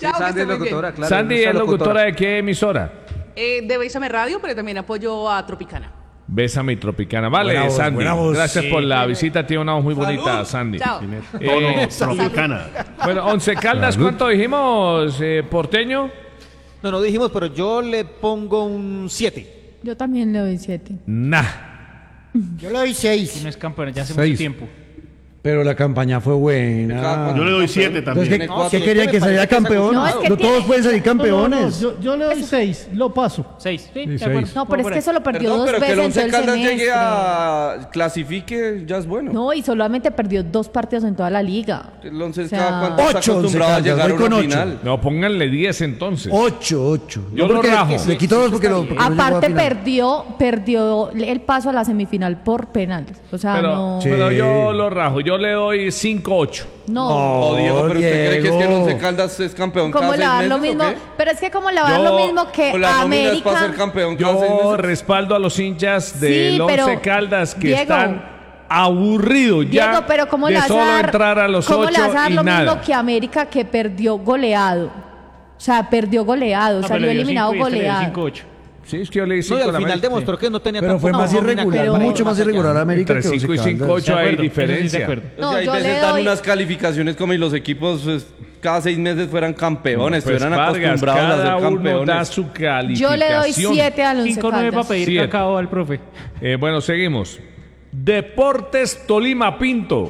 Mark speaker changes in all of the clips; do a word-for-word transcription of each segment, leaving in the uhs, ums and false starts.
Speaker 1: Chao,
Speaker 2: Sandy
Speaker 1: que
Speaker 2: es
Speaker 1: esté muy
Speaker 2: locutora,
Speaker 1: bien.
Speaker 2: claro.
Speaker 3: Sandy
Speaker 2: esa
Speaker 3: es locutora de qué emisora?
Speaker 1: Eh, de Bésame Radio, pero también apoyo a Tropicana.
Speaker 3: Bésame y Tropicana. Vale,
Speaker 4: Buena voz,
Speaker 3: Sandy.
Speaker 4: buena voz.
Speaker 3: Gracias
Speaker 5: Sí.
Speaker 3: por la visita. Tiene una voz muy bonita, Sandy.
Speaker 1: Chao.
Speaker 3: Eh,
Speaker 5: Tropicana.
Speaker 3: bueno, Once Caldas, ¿cuánto dijimos, eh, porteño?
Speaker 2: No, no dijimos, pero yo le pongo un siete.
Speaker 6: Yo también le doy siete.
Speaker 3: Nah.
Speaker 4: Yo le doy seis.
Speaker 7: No es campeón, ya hace
Speaker 4: Seis.
Speaker 7: mucho tiempo.
Speaker 4: Pero la campaña fue buena.
Speaker 5: Yo le doy siete
Speaker 4: Entonces,
Speaker 5: también.
Speaker 4: ¿qué, ¿qué quería que saliera campeón?
Speaker 6: No, es que
Speaker 4: No
Speaker 6: tiene-
Speaker 4: todos pueden salir campeones.
Speaker 8: Yo, yo le doy seis, lo paso.
Speaker 7: Seis. Sí,
Speaker 4: Sí,
Speaker 7: de acuerdo.
Speaker 4: seis.
Speaker 6: No, pero es que solo perdió
Speaker 9: Perdón,
Speaker 6: dos
Speaker 9: pero que
Speaker 6: veces
Speaker 9: el
Speaker 6: en todo
Speaker 9: Once
Speaker 6: el
Speaker 9: Caldas
Speaker 6: semestre.
Speaker 9: llegue a clasifique ya es bueno.
Speaker 6: No, y solamente perdió dos partidos en toda la liga.
Speaker 9: El Once
Speaker 6: O sea,
Speaker 9: cada cuánto está
Speaker 4: Ocho, Once
Speaker 9: acostumbrado a
Speaker 4: Caldas,
Speaker 9: llegar a
Speaker 4: voy con
Speaker 9: una
Speaker 4: ocho.
Speaker 9: final.
Speaker 3: No, pónganle diez entonces.
Speaker 4: Ocho, ocho.
Speaker 3: Yo
Speaker 4: No,
Speaker 3: lo
Speaker 4: porque
Speaker 3: rajo.
Speaker 4: Le quito dos porque lo. porque no llegó a
Speaker 6: Aparte
Speaker 4: final.
Speaker 6: perdió, perdió el paso a la semifinal por penales. O sea,
Speaker 3: Pero,
Speaker 6: no.
Speaker 4: Sí.
Speaker 3: pero yo lo rajo. Yo le doy cinco ocho.
Speaker 6: No.
Speaker 9: Oh, Diego, pero usted cree que es que el
Speaker 4: Diego.
Speaker 9: Once Caldas es campeón
Speaker 6: Como
Speaker 9: cada
Speaker 6: le va a
Speaker 9: seis
Speaker 6: dar lo
Speaker 9: meses,
Speaker 6: mismo,
Speaker 9: ¿o qué?
Speaker 6: pero es que como le va a dar
Speaker 3: Yo-
Speaker 6: lo mismo que
Speaker 9: O la
Speaker 6: a
Speaker 9: nómina es para ser
Speaker 6: América.
Speaker 9: campeón cada seis
Speaker 3: Yo
Speaker 9: meses.
Speaker 3: respaldo a los hinchas del
Speaker 6: Sí,
Speaker 3: Once
Speaker 6: pero,
Speaker 3: Caldas que
Speaker 6: Diego,
Speaker 3: están aburridos ya
Speaker 6: Diego, pero ¿cómo
Speaker 3: de
Speaker 6: le vas
Speaker 3: solo
Speaker 6: a dar,
Speaker 3: entrar a los
Speaker 6: ¿cómo le vas a
Speaker 3: ocho
Speaker 6: dar
Speaker 3: y
Speaker 6: lo
Speaker 3: nada.
Speaker 6: mismo que América que perdió goleado? O sea, perdió goleado,
Speaker 7: No, pero
Speaker 6: salió
Speaker 7: le dio
Speaker 6: eliminado
Speaker 7: cinco y este le dio
Speaker 6: goleado.
Speaker 7: cinco ocho.
Speaker 3: Sí, es que yo le di
Speaker 2: No,
Speaker 3: cinco
Speaker 2: y
Speaker 3: a
Speaker 2: al
Speaker 3: la
Speaker 2: final
Speaker 3: América.
Speaker 2: demostró que no tenía
Speaker 4: Pero fue
Speaker 2: tampoco
Speaker 4: más
Speaker 2: nómina
Speaker 4: irregular,
Speaker 6: pero-
Speaker 4: mucho más irregular América
Speaker 3: Entre
Speaker 4: que
Speaker 3: cinco y
Speaker 4: Once
Speaker 3: cinco
Speaker 4: Caldas.
Speaker 3: ocho hay
Speaker 7: De acuerdo, eso sí, de
Speaker 3: diferencia.
Speaker 7: acuerdo.
Speaker 9: O sea,
Speaker 6: No,
Speaker 9: hay
Speaker 6: yo le
Speaker 9: veces dan
Speaker 6: doy-
Speaker 9: unas calificaciones como si los equipos pues, cada seis meses fueran campeones,
Speaker 3: Pues,
Speaker 9: estuvieran
Speaker 3: Vargas,
Speaker 9: acostumbrados a
Speaker 3: cada
Speaker 9: ser
Speaker 3: uno da
Speaker 9: campeones.
Speaker 3: su calificación.
Speaker 6: Yo le doy siete al Once
Speaker 7: cinco nueve para
Speaker 6: Caldas.
Speaker 7: pedir
Speaker 3: Siete.
Speaker 7: cacao al profe.
Speaker 3: Eh, bueno, seguimos. Deportes Tolima Pinto.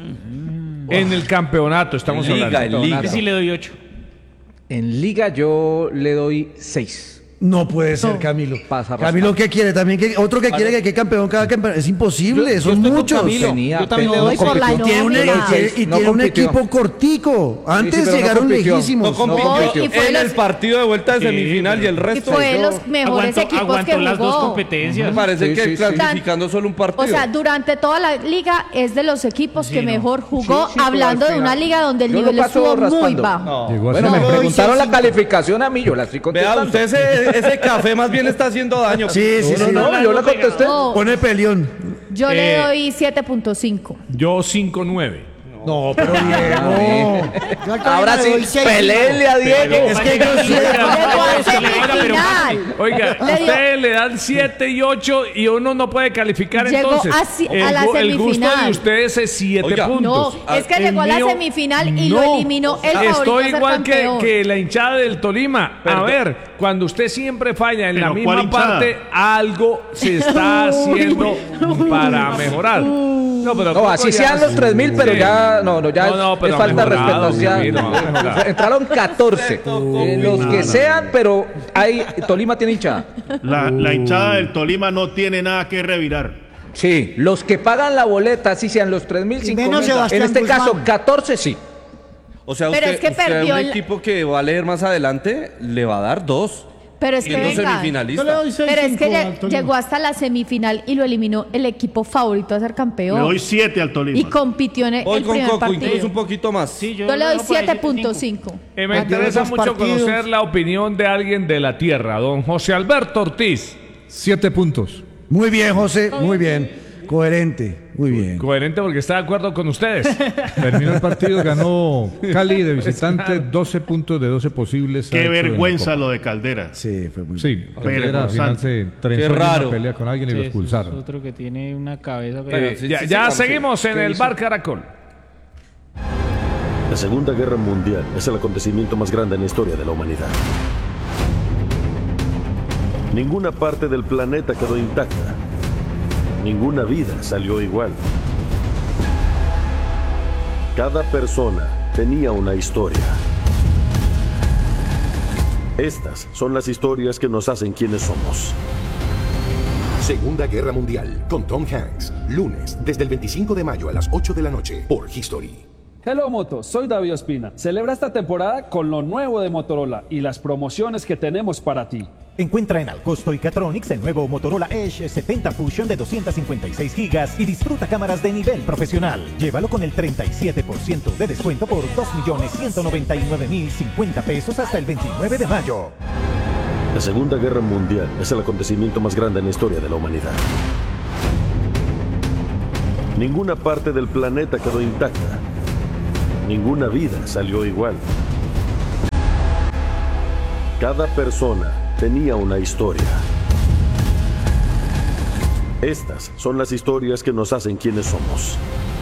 Speaker 3: En el campeonato estamos
Speaker 9: En Liga,
Speaker 3: hablando.
Speaker 9: en Liga.
Speaker 7: Ese sí le doy ocho.
Speaker 2: En liga yo le doy seis.
Speaker 4: No puede ser, Camilo.
Speaker 2: Pasa
Speaker 4: Camilo, ¿qué quiere? También que otro que quiere que quede campeón cada campeón. Es imposible,
Speaker 2: Yo- yo
Speaker 4: son
Speaker 2: estoy con
Speaker 4: muchos.
Speaker 2: Camilo.
Speaker 4: Tenía-
Speaker 2: Yo también le
Speaker 6: No,
Speaker 2: doy
Speaker 6: y por la
Speaker 4: Y tiene un,
Speaker 6: nómina.
Speaker 4: y tiene- y
Speaker 2: No
Speaker 4: tiene un
Speaker 2: compitió.
Speaker 4: equipo cortico. Antes
Speaker 2: pero no
Speaker 4: llegaron
Speaker 2: compitió.
Speaker 4: lejísimos.
Speaker 9: No compitió.
Speaker 6: No, y fue
Speaker 9: en
Speaker 6: los-
Speaker 9: el partido de vuelta de
Speaker 7: Sí,
Speaker 9: semifinal y el
Speaker 6: Y
Speaker 9: resto.
Speaker 6: fue los mejores
Speaker 7: Aguantó,
Speaker 6: equipos
Speaker 7: aguantó
Speaker 6: que
Speaker 7: las dos
Speaker 6: jugó.
Speaker 7: competencias.
Speaker 9: Me parece
Speaker 2: Sí,
Speaker 9: que
Speaker 2: sí, sí.
Speaker 9: clasificando solo un partido.
Speaker 6: O sea, durante toda la liga es de los equipos
Speaker 7: Sí,
Speaker 6: que
Speaker 7: no.
Speaker 6: mejor jugó,
Speaker 2: Sí, sí, pero
Speaker 6: hablando
Speaker 2: al
Speaker 6: de una
Speaker 2: final-
Speaker 6: liga donde el
Speaker 2: Yo lo
Speaker 6: nivel
Speaker 2: paso
Speaker 6: estuvo muy
Speaker 2: raspando.
Speaker 6: bajo.
Speaker 4: Llegó a
Speaker 2: Bueno,
Speaker 4: ser
Speaker 2: me
Speaker 4: mejor.
Speaker 2: preguntaron la calificación a mí, yo la estoy
Speaker 9: Vea,
Speaker 2: contestando.
Speaker 9: usted ese, ese café más bien está haciendo daño.
Speaker 4: Sí, sí,
Speaker 2: No,
Speaker 4: sí.
Speaker 2: no, no, yo la contesté.
Speaker 6: No,
Speaker 4: Pone peleón.
Speaker 6: yo le
Speaker 3: Eh,
Speaker 6: doy siete punto cinco.
Speaker 3: Yo cinco nueve.
Speaker 4: No, pero Diego.
Speaker 2: Ahora sí, peleenle a Diego.
Speaker 4: Es que yo sé.
Speaker 6: Llegó a
Speaker 7: Se le va la
Speaker 6: semifinal.
Speaker 3: Oiga,
Speaker 6: Le dio-
Speaker 3: ustedes le dan siete y ocho y uno no puede calificar
Speaker 6: Llegó
Speaker 3: entonces.
Speaker 6: a si- a
Speaker 3: el,
Speaker 6: la
Speaker 3: gu- el gusto
Speaker 6: semifinal.
Speaker 3: de ustedes es siete
Speaker 9: Oiga,
Speaker 3: puntos.
Speaker 6: No, es que
Speaker 3: El
Speaker 6: llegó a la
Speaker 3: mío,
Speaker 6: semifinal y lo
Speaker 3: no.
Speaker 6: eliminó el favorito
Speaker 3: Estoy
Speaker 6: a ser
Speaker 3: igual que,
Speaker 6: campeón.
Speaker 3: que la hinchada del Tolima. A
Speaker 9: Perdón.
Speaker 3: ver, cuando usted siempre falla en la
Speaker 5: Pero,
Speaker 3: misma
Speaker 5: ¿cuál hinchada?
Speaker 3: parte, algo se está haciendo para mejorar. No, pero
Speaker 2: No, así sean los tres mil, pero
Speaker 3: Sí.
Speaker 2: ya, no, no, ya
Speaker 3: No, no, pero
Speaker 2: es falta de
Speaker 3: mejorado,
Speaker 2: respeto. Ya,
Speaker 3: sí, no, mejorado.
Speaker 2: entraron catorce. Eh, los que sean, pero hay, Tolima tiene hinchada.
Speaker 5: La, la hinchada del Tolima no tiene nada que revirar.
Speaker 2: Sí, los que pagan la boleta, así sean los tres mil,
Speaker 8: Y menos
Speaker 2: en
Speaker 8: Sebastián
Speaker 2: este
Speaker 8: Guzmán.
Speaker 2: caso, catorce sí.
Speaker 9: O sea,
Speaker 6: Pero
Speaker 9: usted,
Speaker 6: es que
Speaker 9: usted a
Speaker 6: perdió
Speaker 9: un
Speaker 6: el-
Speaker 9: equipo que va a leer más adelante le va a dar dos.
Speaker 6: Pero es que
Speaker 9: Siendo
Speaker 6: venga,
Speaker 8: Yo le
Speaker 9: semifinalista.
Speaker 8: doy seis,
Speaker 6: pero es que
Speaker 8: cinco
Speaker 6: lle-
Speaker 8: al Tolima.
Speaker 6: llegó hasta la semifinal y lo eliminó el equipo favorito a ser
Speaker 5: Le
Speaker 6: campeón.
Speaker 5: doy siete al Tolima.
Speaker 6: Y compitió en el,
Speaker 9: Voy
Speaker 6: el
Speaker 9: con
Speaker 6: primer
Speaker 9: Coco,
Speaker 6: partido.
Speaker 9: incluso un poquito más.
Speaker 7: Sí,
Speaker 6: Yo le doy
Speaker 7: dejo por ahí
Speaker 6: siete punto
Speaker 7: cinco.
Speaker 6: cinco.
Speaker 3: Eh, me
Speaker 8: Perdió
Speaker 3: interesa
Speaker 8: esos
Speaker 3: mucho
Speaker 8: partidos.
Speaker 3: conocer la opinión de alguien de la tierra, don José Alberto Ortiz.
Speaker 4: Siete puntos. Muy bien, José. Muy bien. Coherente. Muy bien.
Speaker 3: Coherente porque está de acuerdo con ustedes.
Speaker 10: Terminó el partido, ganó Cali de visitante, doce puntos de doce posibles. ha
Speaker 5: Qué
Speaker 10: hecho en la
Speaker 5: vergüenza
Speaker 10: Copa.
Speaker 5: lo de Caldera.
Speaker 4: Sí, fue muy
Speaker 10: Sí, Caldera al final se trenzó
Speaker 9: Qué
Speaker 10: en una
Speaker 9: raro.
Speaker 10: pelea con alguien y
Speaker 7: Sí,
Speaker 10: lo
Speaker 7: es
Speaker 10: expulsaron.
Speaker 7: otro que tiene una cabeza.
Speaker 3: Eh,
Speaker 9: Pero sí,
Speaker 3: ya
Speaker 9: sí,
Speaker 3: ya
Speaker 9: sí, sí.
Speaker 3: seguimos en
Speaker 9: ¿Qué
Speaker 3: el
Speaker 9: hizo?
Speaker 3: Bar Caracol.
Speaker 11: La Segunda Guerra Mundial es el acontecimiento más grande en la historia de la humanidad. Ninguna parte del planeta quedó intacta. Ninguna vida salió igual. Cada persona tenía una historia. Estas son las historias que nos hacen quienes somos.
Speaker 12: Segunda Guerra Mundial con Tom Hanks. Lunes, desde el veinticinco de mayo a las ocho de la noche por History.
Speaker 13: Hello Moto, soy David Ospina. Celebra esta temporada con lo nuevo de Motorola y las promociones que tenemos para ti.
Speaker 14: Encuentra en Alcosto y Catronics el nuevo Motorola Edge setenta Fusion de doscientos cincuenta y seis gigas y disfruta cámaras de nivel profesional. Llévalo con el treinta y siete por ciento de descuento por dos millones ciento noventa y nueve mil cincuenta pesos hasta el veintinueve de mayo.
Speaker 11: La Segunda Guerra Mundial es el acontecimiento más grande en la historia de la humanidad. Ninguna parte del planeta quedó intacta. Ninguna vida salió igual. Cada persona tenía una historia. Estas son las historias que nos hacen quienes somos.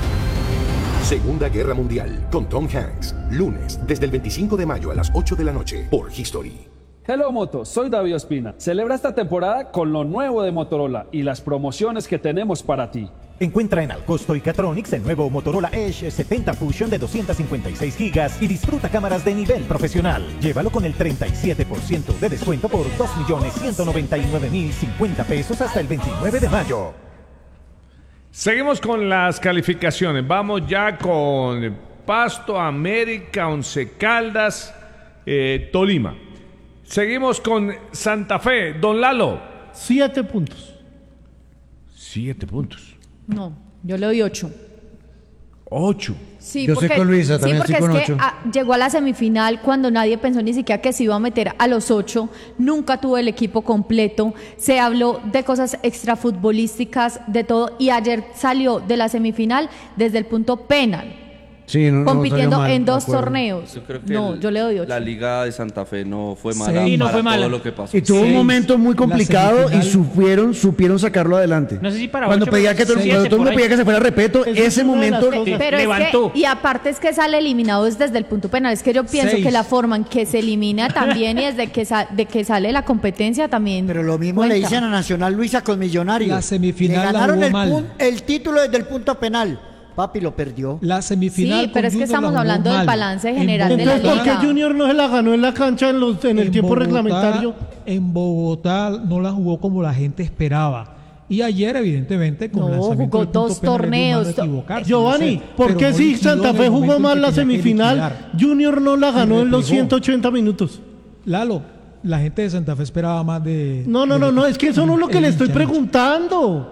Speaker 12: Segunda Guerra Mundial con Tom Hanks. Lunes, desde el veinticinco de mayo a las ocho de la noche por History.
Speaker 13: Hello Moto, soy David Ospina. Celebra esta temporada con lo nuevo de Motorola y las promociones que tenemos para ti.
Speaker 14: Encuentra en Alcosto y Catronics el nuevo Motorola Edge setenta Fusion de doscientos cincuenta y seis gigas y disfruta cámaras de nivel profesional. Llévalo con el treinta y siete por ciento de descuento por dos millones ciento noventa y nueve mil cincuenta pesos hasta el veintinueve de mayo.
Speaker 3: Seguimos con las calificaciones. Vamos ya con Pasto, América, Once Caldas, eh, Tolima. Seguimos con Santa Fe. Don Lalo.
Speaker 8: Siete puntos.
Speaker 3: Siete puntos.
Speaker 6: No, yo le doy ocho.
Speaker 3: Ocho.
Speaker 6: Sí,
Speaker 4: Yo
Speaker 6: porque,
Speaker 4: estoy con Luisa, también
Speaker 6: sí, porque
Speaker 4: estoy con
Speaker 6: es que
Speaker 4: ocho.
Speaker 6: ah, llegó a la semifinal cuando nadie pensó ni siquiera que se iba a meter a los ocho. Nunca tuvo el equipo completo. Se habló de cosas extrafutbolísticas, de todo. Y ayer salió de la semifinal desde el punto penal.
Speaker 4: Sí, no, no
Speaker 6: compitiendo
Speaker 4: salió mal,
Speaker 6: en
Speaker 4: de
Speaker 6: dos
Speaker 4: acuerdo.
Speaker 6: torneos.
Speaker 9: Yo creo que
Speaker 6: No,
Speaker 9: el-
Speaker 6: yo le doy ocho.
Speaker 9: La Liga de Santa Fe no fue mala
Speaker 7: Sí, no
Speaker 9: para
Speaker 7: fue mala.
Speaker 9: todo lo que pasó.
Speaker 4: Y tuvo un
Speaker 7: Seis.
Speaker 4: momento muy
Speaker 7: La
Speaker 4: complicado y
Speaker 7: semifinal.
Speaker 4: supieron, supieron sacarlo adelante.
Speaker 7: No sé si para
Speaker 4: cuando
Speaker 7: ocho,
Speaker 4: pedía
Speaker 7: pero
Speaker 4: que todo,
Speaker 7: siete
Speaker 4: cuando todo el
Speaker 7: por
Speaker 4: mundo
Speaker 7: ahí.
Speaker 4: pedía que se fuera repeto,
Speaker 8: Esa es
Speaker 4: ese
Speaker 8: una de las
Speaker 4: momento
Speaker 8: cosas.
Speaker 6: Pero es
Speaker 7: levantó.
Speaker 6: que, y aparte es que sale eliminado es desde el punto penal. Es que yo pienso
Speaker 7: Seis.
Speaker 6: que la forma en que se elimina también y desde que, sa- de que sale la competencia también.
Speaker 15: Pero lo mismo
Speaker 6: cuenta.
Speaker 15: le dicen a Nacional Luisa con Millonarios.
Speaker 16: La semifinal
Speaker 15: Le
Speaker 16: la
Speaker 15: ganaron
Speaker 16: jugó
Speaker 15: el,
Speaker 16: mal.
Speaker 15: pun- el título desde el punto penal. Papi lo perdió.
Speaker 16: La semifinal.
Speaker 6: Sí, pero es que
Speaker 16: con Junior
Speaker 6: estamos
Speaker 16: la jugó
Speaker 6: hablando del
Speaker 16: mal.
Speaker 6: balance
Speaker 16: En
Speaker 6: general de la
Speaker 8: Entonces, ¿por qué
Speaker 6: liga.
Speaker 8: Junior no se la ganó en la cancha en, los, en el
Speaker 16: En
Speaker 8: tiempo
Speaker 16: Bogotá-
Speaker 8: reglamentario?
Speaker 16: En Bogotá no la jugó como la gente esperaba. Y ayer, evidentemente, con
Speaker 6: No,
Speaker 16: el lanzamiento
Speaker 6: jugó
Speaker 16: del punto
Speaker 6: dos
Speaker 16: penal, es
Speaker 6: torneos.
Speaker 16: humano equivocarse,
Speaker 8: Giovanni,
Speaker 16: no sé,
Speaker 8: ¿por
Speaker 16: pero
Speaker 8: qué
Speaker 16: no
Speaker 8: si
Speaker 16: liquidó
Speaker 8: Santa
Speaker 16: en
Speaker 8: Fe
Speaker 16: el
Speaker 8: jugó
Speaker 16: momento
Speaker 8: mal
Speaker 16: en
Speaker 8: la
Speaker 16: que tenía que
Speaker 8: semifinal?
Speaker 16: liquidar?
Speaker 8: Junior no la ganó en los
Speaker 16: replegó.
Speaker 8: ciento ochenta minutos.
Speaker 16: Lalo, la gente de Santa Fe esperaba más de...
Speaker 8: No, no,
Speaker 16: del
Speaker 8: no, no,
Speaker 16: equipo.
Speaker 8: es que eso no es lo que
Speaker 16: El
Speaker 8: le estoy
Speaker 16: hincha, el hincha.
Speaker 8: preguntando.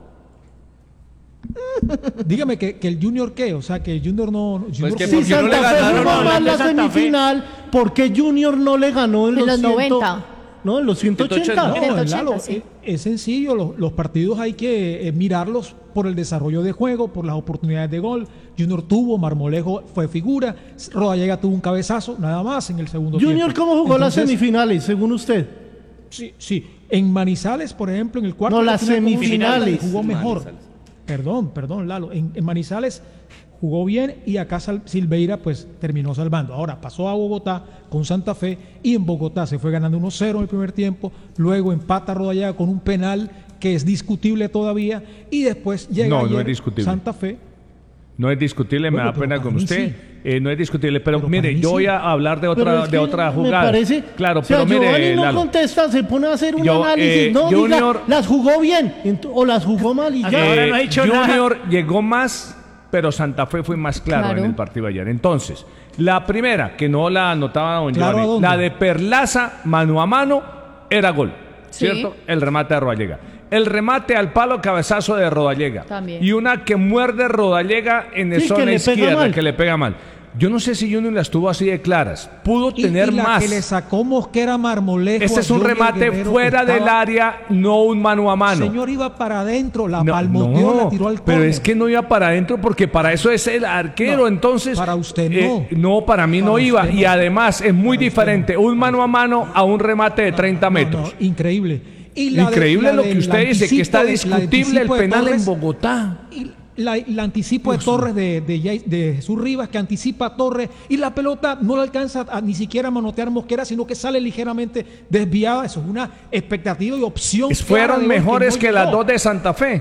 Speaker 16: Dígame que, que el Junior qué, o sea, que el Junior no... Junior
Speaker 9: que
Speaker 8: Si
Speaker 9: ¿por qué no le
Speaker 8: Santa Fe
Speaker 9: ganaron
Speaker 8: jugó
Speaker 9: a
Speaker 8: mal la
Speaker 7: Santa Fe?
Speaker 8: semifinal, ¿por qué Junior no le ganó en,
Speaker 6: En los
Speaker 8: ciento
Speaker 6: noventa.
Speaker 8: No, en los ciento ochenta.
Speaker 9: ciento
Speaker 16: No,
Speaker 6: ciento ochenta,
Speaker 16: Lalo,
Speaker 6: sí.
Speaker 16: es, es sencillo, los, los partidos hay que eh, mirarlos por el desarrollo de juego, por las oportunidades de gol. Junior tuvo, Marmolejo fue figura, Rodallega tuvo un cabezazo, nada más en el segundo
Speaker 8: Junior,
Speaker 16: tiempo.
Speaker 8: ¿cómo jugó las
Speaker 16: Entonces,
Speaker 8: semifinales, según usted?
Speaker 16: Sí, sí, en Manizales, por ejemplo, en el cuarto
Speaker 8: No,
Speaker 16: de
Speaker 8: las
Speaker 16: final con
Speaker 8: semifinales.
Speaker 16: jugó mejor.
Speaker 9: Manizales.
Speaker 16: Perdón, perdón, Lalo, en, en Manizales jugó bien y acá Sal- Silveira pues terminó salvando. Ahora pasó a Bogotá con Santa Fe y en Bogotá se fue ganando uno cero en el primer tiempo, luego empata Rodallega con un penal que es discutible todavía y después llega
Speaker 3: No, no
Speaker 16: ayer
Speaker 3: es discutible.
Speaker 16: Santa Fe.
Speaker 3: No es discutible, me
Speaker 16: Bueno,
Speaker 3: da
Speaker 16: pero
Speaker 3: pena
Speaker 16: para
Speaker 3: con
Speaker 16: mí
Speaker 3: usted.
Speaker 16: sí.
Speaker 3: Eh, no es discutible, pero,
Speaker 16: Pero
Speaker 3: mire,
Speaker 16: para mí
Speaker 3: yo
Speaker 16: sí.
Speaker 3: voy a hablar de
Speaker 8: Pero
Speaker 3: otra,
Speaker 8: es
Speaker 3: de
Speaker 8: que
Speaker 3: otra
Speaker 8: me
Speaker 3: jugada.
Speaker 8: parece,
Speaker 3: Claro,
Speaker 8: o sea,
Speaker 3: pero mire,
Speaker 8: Giovanni no
Speaker 3: Lalo,
Speaker 8: contesta, se pone a hacer un
Speaker 3: Yo,
Speaker 8: análisis.
Speaker 3: eh,
Speaker 8: no,
Speaker 3: Junior-
Speaker 8: diga, las jugó bien ent- o las jugó mal y ya.
Speaker 7: Ahora no ha dicho nada.
Speaker 3: Junior llegó más, pero Santa Fe fue más claro,
Speaker 6: Claro.
Speaker 3: en el partido ayer. Entonces, la primera, que no la anotaba don
Speaker 16: Claro, ¿a
Speaker 3: Giovanni,
Speaker 16: dónde?
Speaker 3: la de Perlaza, mano a mano, era gol,
Speaker 6: Sí.
Speaker 3: ¿cierto? El remate de Rodallega. El remate al palo, cabezazo de Rodallega.
Speaker 6: También.
Speaker 3: Y una que muerde Rodallega en la
Speaker 8: Sí, que
Speaker 3: zona
Speaker 8: le pega
Speaker 3: izquierda,
Speaker 8: mal.
Speaker 3: que le pega mal. Yo no sé si Junior las tuvo así de claras. Pudo
Speaker 16: Y,
Speaker 3: tener
Speaker 16: y la
Speaker 3: más.
Speaker 16: que le sacó Mosquera Marmolejo.
Speaker 3: Ese
Speaker 16: a
Speaker 3: es un
Speaker 16: Junior
Speaker 3: remate
Speaker 16: Guerrero,
Speaker 3: fuera
Speaker 16: que
Speaker 3: del
Speaker 16: estaba-
Speaker 3: área, no un mano a mano.
Speaker 16: Señor, iba para adentro, la
Speaker 3: No,
Speaker 16: palmoteó,
Speaker 3: no,
Speaker 16: la tiró al
Speaker 3: pero
Speaker 16: córner.
Speaker 3: es que no iba para adentro porque para eso es el arquero,
Speaker 16: No,
Speaker 3: entonces
Speaker 16: para usted
Speaker 3: eh,
Speaker 16: no.
Speaker 3: no, para mí no
Speaker 16: Para
Speaker 3: iba
Speaker 16: usted
Speaker 3: y
Speaker 16: no.
Speaker 3: además es muy
Speaker 16: Para usted
Speaker 3: diferente
Speaker 16: no.
Speaker 3: un mano a mano a un remate de treinta
Speaker 16: No,
Speaker 3: metros.
Speaker 16: no, increíble. Y la de-
Speaker 3: Increíble
Speaker 16: la
Speaker 3: lo que
Speaker 16: del
Speaker 3: usted dice, que está
Speaker 16: anticipo de- la
Speaker 3: discutible el
Speaker 16: anticipo de
Speaker 3: penal en
Speaker 16: Torres,
Speaker 3: Bogotá.
Speaker 16: y la, el anticipo de Torres de, de, Jai- de Jesús Rivas, que anticipa a Torres y la pelota no le alcanza a, ni siquiera a manotear Mosquera, sino que sale ligeramente desviada. Eso es una expectativa y opción. clara de
Speaker 3: Fueron
Speaker 16: gol
Speaker 3: mejores
Speaker 16: no
Speaker 3: que las
Speaker 16: llegó.
Speaker 3: dos de Santa Fe.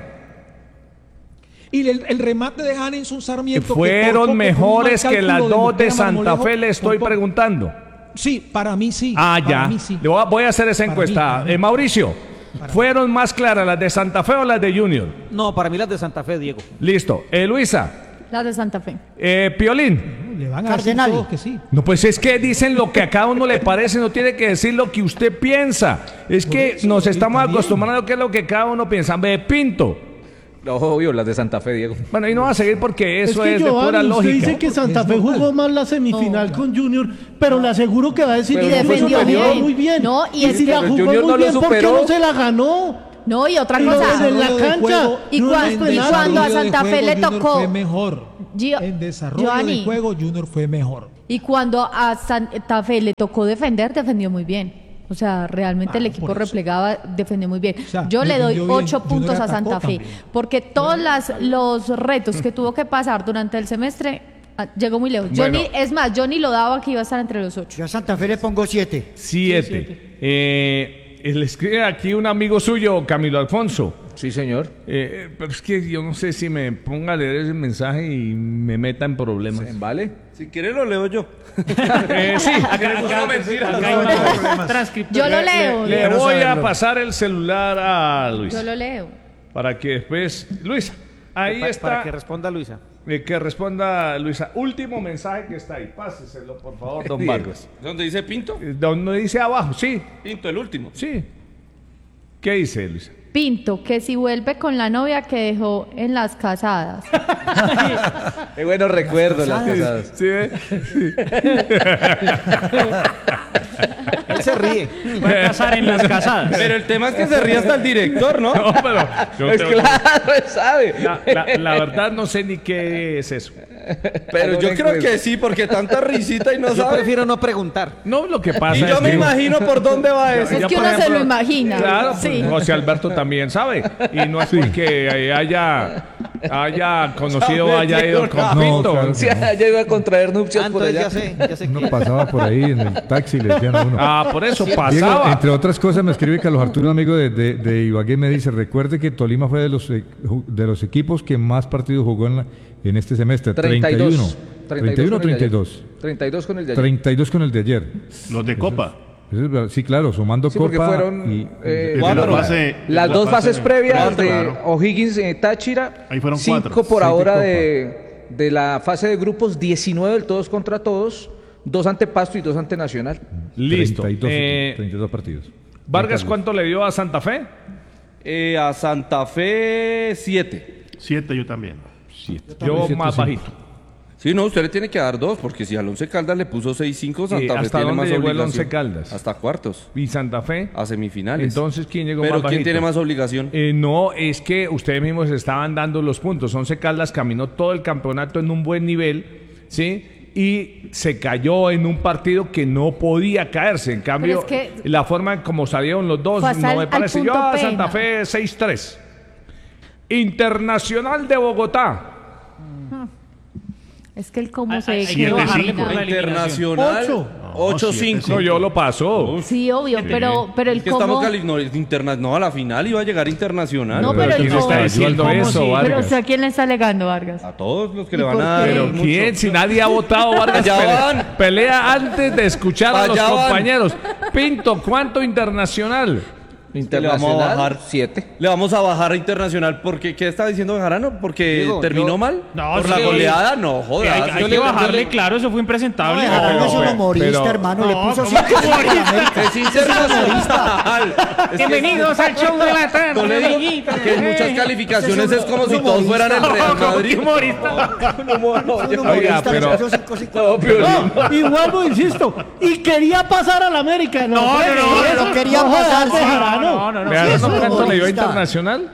Speaker 16: Y el, el remate de Hanenson Sarmiento. que por poco
Speaker 3: Fueron
Speaker 16: con un
Speaker 3: mejores
Speaker 16: mal
Speaker 3: que las
Speaker 16: cálculo
Speaker 3: dos de
Speaker 16: Mosquera
Speaker 3: Santa
Speaker 16: Marmolejo,
Speaker 3: Fe, le estoy
Speaker 16: por poco-
Speaker 3: preguntando.
Speaker 16: Sí, para mí sí.
Speaker 3: Ah,
Speaker 16: para
Speaker 3: ya.
Speaker 16: mí sí.
Speaker 3: Le voy a, voy a hacer esa
Speaker 16: Para
Speaker 3: encuesta.
Speaker 16: mí, para mí.
Speaker 3: Eh, Mauricio, ¿fueron más claras las de Santa Fe o las de Junior?
Speaker 17: No, para mí las de Santa Fe, Diego.
Speaker 3: Listo. Eh, Luisa,
Speaker 6: Las de Santa Fe.
Speaker 3: eh, Piolín.
Speaker 16: Le van a decir
Speaker 15: Cardenal.
Speaker 16: todos que sí.
Speaker 3: No, pues es que dicen lo que a cada uno le parece, no tiene que decir lo que usted piensa. Es que
Speaker 16: eso,
Speaker 3: nos
Speaker 16: sí,
Speaker 3: estamos
Speaker 16: también.
Speaker 3: acostumbrando a que es lo que cada uno piensa. Ve, Pinto.
Speaker 9: No, obvio, las de Santa Fe, Diego.
Speaker 3: Bueno, y no va a seguir porque eso
Speaker 8: es
Speaker 3: es,
Speaker 8: que
Speaker 3: de pura
Speaker 8: Giovanni, usted
Speaker 3: lógica.
Speaker 8: dice que Santa
Speaker 16: Es
Speaker 8: Fe
Speaker 16: normal.
Speaker 8: jugó mal la semifinal con Junior, pero le aseguro que va a decir
Speaker 6: Y
Speaker 8: que
Speaker 6: defendió
Speaker 8: Junior jugó
Speaker 6: bien.
Speaker 8: muy bien.
Speaker 6: No, y es
Speaker 8: si
Speaker 6: que-
Speaker 8: la
Speaker 6: Pero
Speaker 8: jugó
Speaker 9: Junior
Speaker 8: muy
Speaker 9: no lo
Speaker 8: bien, ¿por qué
Speaker 9: superó.
Speaker 8: no se la ganó?
Speaker 6: No, y otra
Speaker 8: Y
Speaker 6: cosa.
Speaker 8: desde la
Speaker 16: Desarrollo de
Speaker 8: cancha.
Speaker 16: juego,
Speaker 6: Y
Speaker 8: no
Speaker 6: cuan-
Speaker 8: es
Speaker 6: y
Speaker 8: penal.
Speaker 6: cuando a
Speaker 16: desarrollo de
Speaker 6: Santa Fe
Speaker 16: juego,
Speaker 6: le
Speaker 16: Junior
Speaker 6: tocó-
Speaker 16: fue mejor.
Speaker 6: Gio-
Speaker 16: En desarrollo
Speaker 6: Giovanni.
Speaker 16: del juego, Junior fue mejor.
Speaker 6: Y cuando a Santa Fe le tocó defender, defendió muy bien. O sea, realmente
Speaker 16: Ah,
Speaker 6: el equipo
Speaker 16: por eso.
Speaker 6: replegaba, defendió muy bien.
Speaker 16: O sea,
Speaker 6: Yo le doy
Speaker 16: defendió bien.
Speaker 6: ocho
Speaker 16: Junior
Speaker 6: puntos a
Speaker 16: atacó
Speaker 6: Santa Fe,
Speaker 16: también.
Speaker 6: porque todos las, los retos que tuvo que pasar durante el semestre, ah, llegó muy lejos. Yo
Speaker 3: Bueno.
Speaker 6: ni- es más, yo ni lo daba que iba a estar entre los ocho.
Speaker 15: Yo a Santa Fe le pongo siete.
Speaker 3: Siete. Eh, le escribe aquí un amigo suyo, Camilo Alfonso.
Speaker 2: Sí, señor.
Speaker 3: Eh, pero es que yo no sé si me ponga a leer ese mensaje y me meta en problemas.
Speaker 2: ¿Vale?
Speaker 9: Si quiere lo leo yo.
Speaker 3: Eh, sí.
Speaker 9: No, mentira.
Speaker 7: Acá hay una transcriptora.
Speaker 6: Yo lo leo.
Speaker 3: Le
Speaker 15: Quiero
Speaker 3: voy a
Speaker 15: saberlo.
Speaker 3: pasar el celular a Luis.
Speaker 6: Yo lo leo.
Speaker 3: Para que después. Luisa, ahí
Speaker 17: Pa-
Speaker 3: está.
Speaker 17: Para que responda Luisa.
Speaker 3: Eh, que responda Luisa. Último mensaje que está ahí. Páseselo, por favor, don
Speaker 2: Diego.
Speaker 3: Vargas.
Speaker 9: ¿Dónde dice Pinto?
Speaker 3: Eh, Donde dice abajo, sí.
Speaker 9: Pinto, el último.
Speaker 3: Sí. ¿Qué dice Luisa?
Speaker 6: Pinto, que si vuelve con la novia que dejó en las casadas.
Speaker 2: Qué buenos recuerdos las casadas.
Speaker 3: ¿Sí, ve?
Speaker 17: Él se ríe.
Speaker 7: Va a casar en las casadas.
Speaker 9: Pero el tema es que se ríe hasta el director, ¿no?
Speaker 3: No, pero. yo
Speaker 2: Es
Speaker 3: tengo-
Speaker 2: claro, él sabe.
Speaker 3: La, la- la verdad no sé ni qué es eso.
Speaker 9: Pero yo
Speaker 2: Algo
Speaker 9: creo
Speaker 2: de-
Speaker 9: que sí, porque tanta risita y no
Speaker 17: Yo
Speaker 9: sabe.
Speaker 17: prefiero no preguntar.
Speaker 3: No, lo que pasa
Speaker 9: Y
Speaker 3: es
Speaker 9: yo me
Speaker 3: que-
Speaker 9: imagino por dónde va eso.
Speaker 6: Es
Speaker 3: Ya,
Speaker 6: que
Speaker 3: por
Speaker 6: uno se
Speaker 3: ejemplo,
Speaker 6: lo imagina.
Speaker 3: Claro, pues,
Speaker 6: Sí.
Speaker 3: José Alberto también sabe. Y no es porque haya, haya conocido o haya ido con
Speaker 10: No,
Speaker 3: Pinto.
Speaker 10: claro.
Speaker 2: Sí, ya iba a contraer nupcias por
Speaker 17: Entonces
Speaker 2: allá.
Speaker 17: ya sé, ya sé
Speaker 10: Uno
Speaker 17: quién.
Speaker 10: pasaba por ahí en el taxi y le decían a uno.
Speaker 3: Ah, por eso
Speaker 10: Diego,
Speaker 3: pasaba.
Speaker 10: entre otras cosas, me escribe Carlos Arturo, un amigo de, de, de Ibagué, me dice, recuerde que Tolima fue de los, eh, ju- de los equipos que más partidos jugó en, la- en este semestre.
Speaker 2: treinta y dos.
Speaker 10: treinta y uno o
Speaker 2: con el de
Speaker 10: treinta y
Speaker 2: ayer.
Speaker 10: dos.
Speaker 2: treinta y dos con el de ayer.
Speaker 10: treinta y dos con el de ayer.
Speaker 5: Los de Copa.
Speaker 10: Eso es verdad. Sí, claro, sumando
Speaker 2: Sí, porque
Speaker 10: Copa
Speaker 2: fueron
Speaker 10: y,
Speaker 2: eh,
Speaker 5: El de
Speaker 9: Cuatro.
Speaker 5: la fase-
Speaker 2: las
Speaker 5: la
Speaker 2: dos
Speaker 5: fase-
Speaker 2: fases previas
Speaker 5: cuatro,
Speaker 2: de
Speaker 5: claro.
Speaker 2: O'Higgins eh, Táchira.
Speaker 5: Ahí fueron
Speaker 2: cinco
Speaker 5: cuatro,
Speaker 2: por
Speaker 5: seis de
Speaker 2: ahora
Speaker 5: Copa.
Speaker 2: de, de la fase de grupos, diecinueve del todos contra todos, dos ante Pasto y dos ante Nacional.
Speaker 3: Listo.
Speaker 10: treinta y dos,
Speaker 3: Eh,
Speaker 10: treinta y dos partidos.
Speaker 3: Vargas,
Speaker 10: Carlos.
Speaker 3: ¿cuánto le dio a Santa Fe?
Speaker 9: Eh, a Santa Fe, siete.
Speaker 5: Siete yo también.
Speaker 3: Yo
Speaker 10: siete,
Speaker 3: más
Speaker 10: cinco.
Speaker 3: bajito.
Speaker 9: Sí, no, usted le tiene que dar dos, porque si al Once Caldas le puso seis cinco, Santa
Speaker 3: ¿Y
Speaker 9: Fe
Speaker 3: hasta
Speaker 9: tiene
Speaker 3: dónde
Speaker 9: más
Speaker 3: llegó el
Speaker 9: obligación.
Speaker 3: Once Caldas?
Speaker 9: Hasta cuartos,
Speaker 3: ¿Y Santa Fe?
Speaker 9: a semifinales.
Speaker 3: Entonces, ¿quién llegó
Speaker 9: Pero
Speaker 3: más
Speaker 9: ¿quién
Speaker 3: bajito?
Speaker 9: tiene más obligación?
Speaker 3: Eh, no, es que ustedes mismos estaban dando los puntos. Once Caldas caminó todo el campeonato en un buen nivel, ¿sí? Y se cayó en un partido que no podía caerse. En cambio,
Speaker 6: es que-
Speaker 3: la forma en como salieron los dos
Speaker 6: Fue hasta
Speaker 3: no
Speaker 6: el-
Speaker 3: me
Speaker 6: al
Speaker 3: parece. Yo
Speaker 6: punto
Speaker 3: a
Speaker 6: pena.
Speaker 3: Santa Fe seis tres. Internacional de Bogotá.
Speaker 6: Es que el cómo
Speaker 7: Hay-
Speaker 6: se
Speaker 7: hay que
Speaker 6: quedó
Speaker 7: bajarle
Speaker 6: final.
Speaker 7: por la eliminación.
Speaker 9: Internacional,
Speaker 8: Ocho.
Speaker 9: ocho
Speaker 5: siete,
Speaker 9: cinco.
Speaker 3: No, yo lo pasó.
Speaker 6: Sí, obvio, pero, pero el
Speaker 9: Es que estamos
Speaker 6: cómo...
Speaker 9: cali- no, es interna- no, a la final iba a llegar internacional.
Speaker 6: No, pero el
Speaker 3: ¿quién
Speaker 6: cómo...
Speaker 3: está diciendo
Speaker 7: ¿Cómo
Speaker 3: eso,
Speaker 7: sí?
Speaker 3: Vargas?
Speaker 6: Pero, o sea, ¿quién le está alegando, Vargas?
Speaker 9: A todos los que
Speaker 6: ¿Y
Speaker 9: le van
Speaker 6: por
Speaker 9: a
Speaker 6: qué?
Speaker 9: dar
Speaker 3: Pero
Speaker 9: mucho.
Speaker 3: ¿quién? Si nadie ha votado, Vargas
Speaker 9: Allá
Speaker 3: pelea,
Speaker 9: van.
Speaker 3: pelea antes de escuchar a los
Speaker 9: Allá van.
Speaker 3: compañeros. Pinto, ¿cuánto internacional?
Speaker 2: Internacional,
Speaker 9: Le vamos a bajar.
Speaker 2: siete.
Speaker 9: Le vamos a bajar a internacional porque ¿qué está diciendo Bejarano? Porque
Speaker 2: Digo,
Speaker 9: terminó
Speaker 2: yo-
Speaker 9: mal.
Speaker 7: No,
Speaker 9: por
Speaker 7: sí.
Speaker 9: la goleada, no
Speaker 7: Que
Speaker 9: jodas.
Speaker 7: hay, hay
Speaker 9: Yo
Speaker 7: que
Speaker 9: le-
Speaker 7: bajarle,
Speaker 9: yo le-
Speaker 7: claro, eso fue impresentable.
Speaker 15: Bejarano es un
Speaker 3: pero-
Speaker 15: humorista,
Speaker 3: pero-
Speaker 15: hermano. Le
Speaker 7: No,
Speaker 15: puso
Speaker 7: ¿cómo
Speaker 15: cinco
Speaker 7: humorista?
Speaker 15: a la América.
Speaker 9: Es internacional. Es que-
Speaker 7: Bienvenidos al show de la tarde.
Speaker 9: No le digo
Speaker 7: amiguitos.
Speaker 9: que en muchas calificaciones es como si todos fueran el Real Madrid.
Speaker 7: humorista.
Speaker 9: Un humor- no,
Speaker 15: Un
Speaker 9: ya-
Speaker 15: humorista,
Speaker 3: Oiga,
Speaker 15: le
Speaker 3: pero-
Speaker 15: puso cinco, cinco.
Speaker 2: No, Piolín.
Speaker 8: No, y vuelvo, insisto. Y quería pasar a la América. No,
Speaker 7: No, no,
Speaker 8: hombre,
Speaker 7: no,
Speaker 8: eso
Speaker 15: no quería
Speaker 8: no
Speaker 15: pasar,
Speaker 8: jodas,
Speaker 15: sí.
Speaker 8: Bejarano.
Speaker 7: No, no, no.
Speaker 3: Vean,
Speaker 15: es un
Speaker 3: ¿cuánto le dio
Speaker 15: humorista.
Speaker 3: internacional?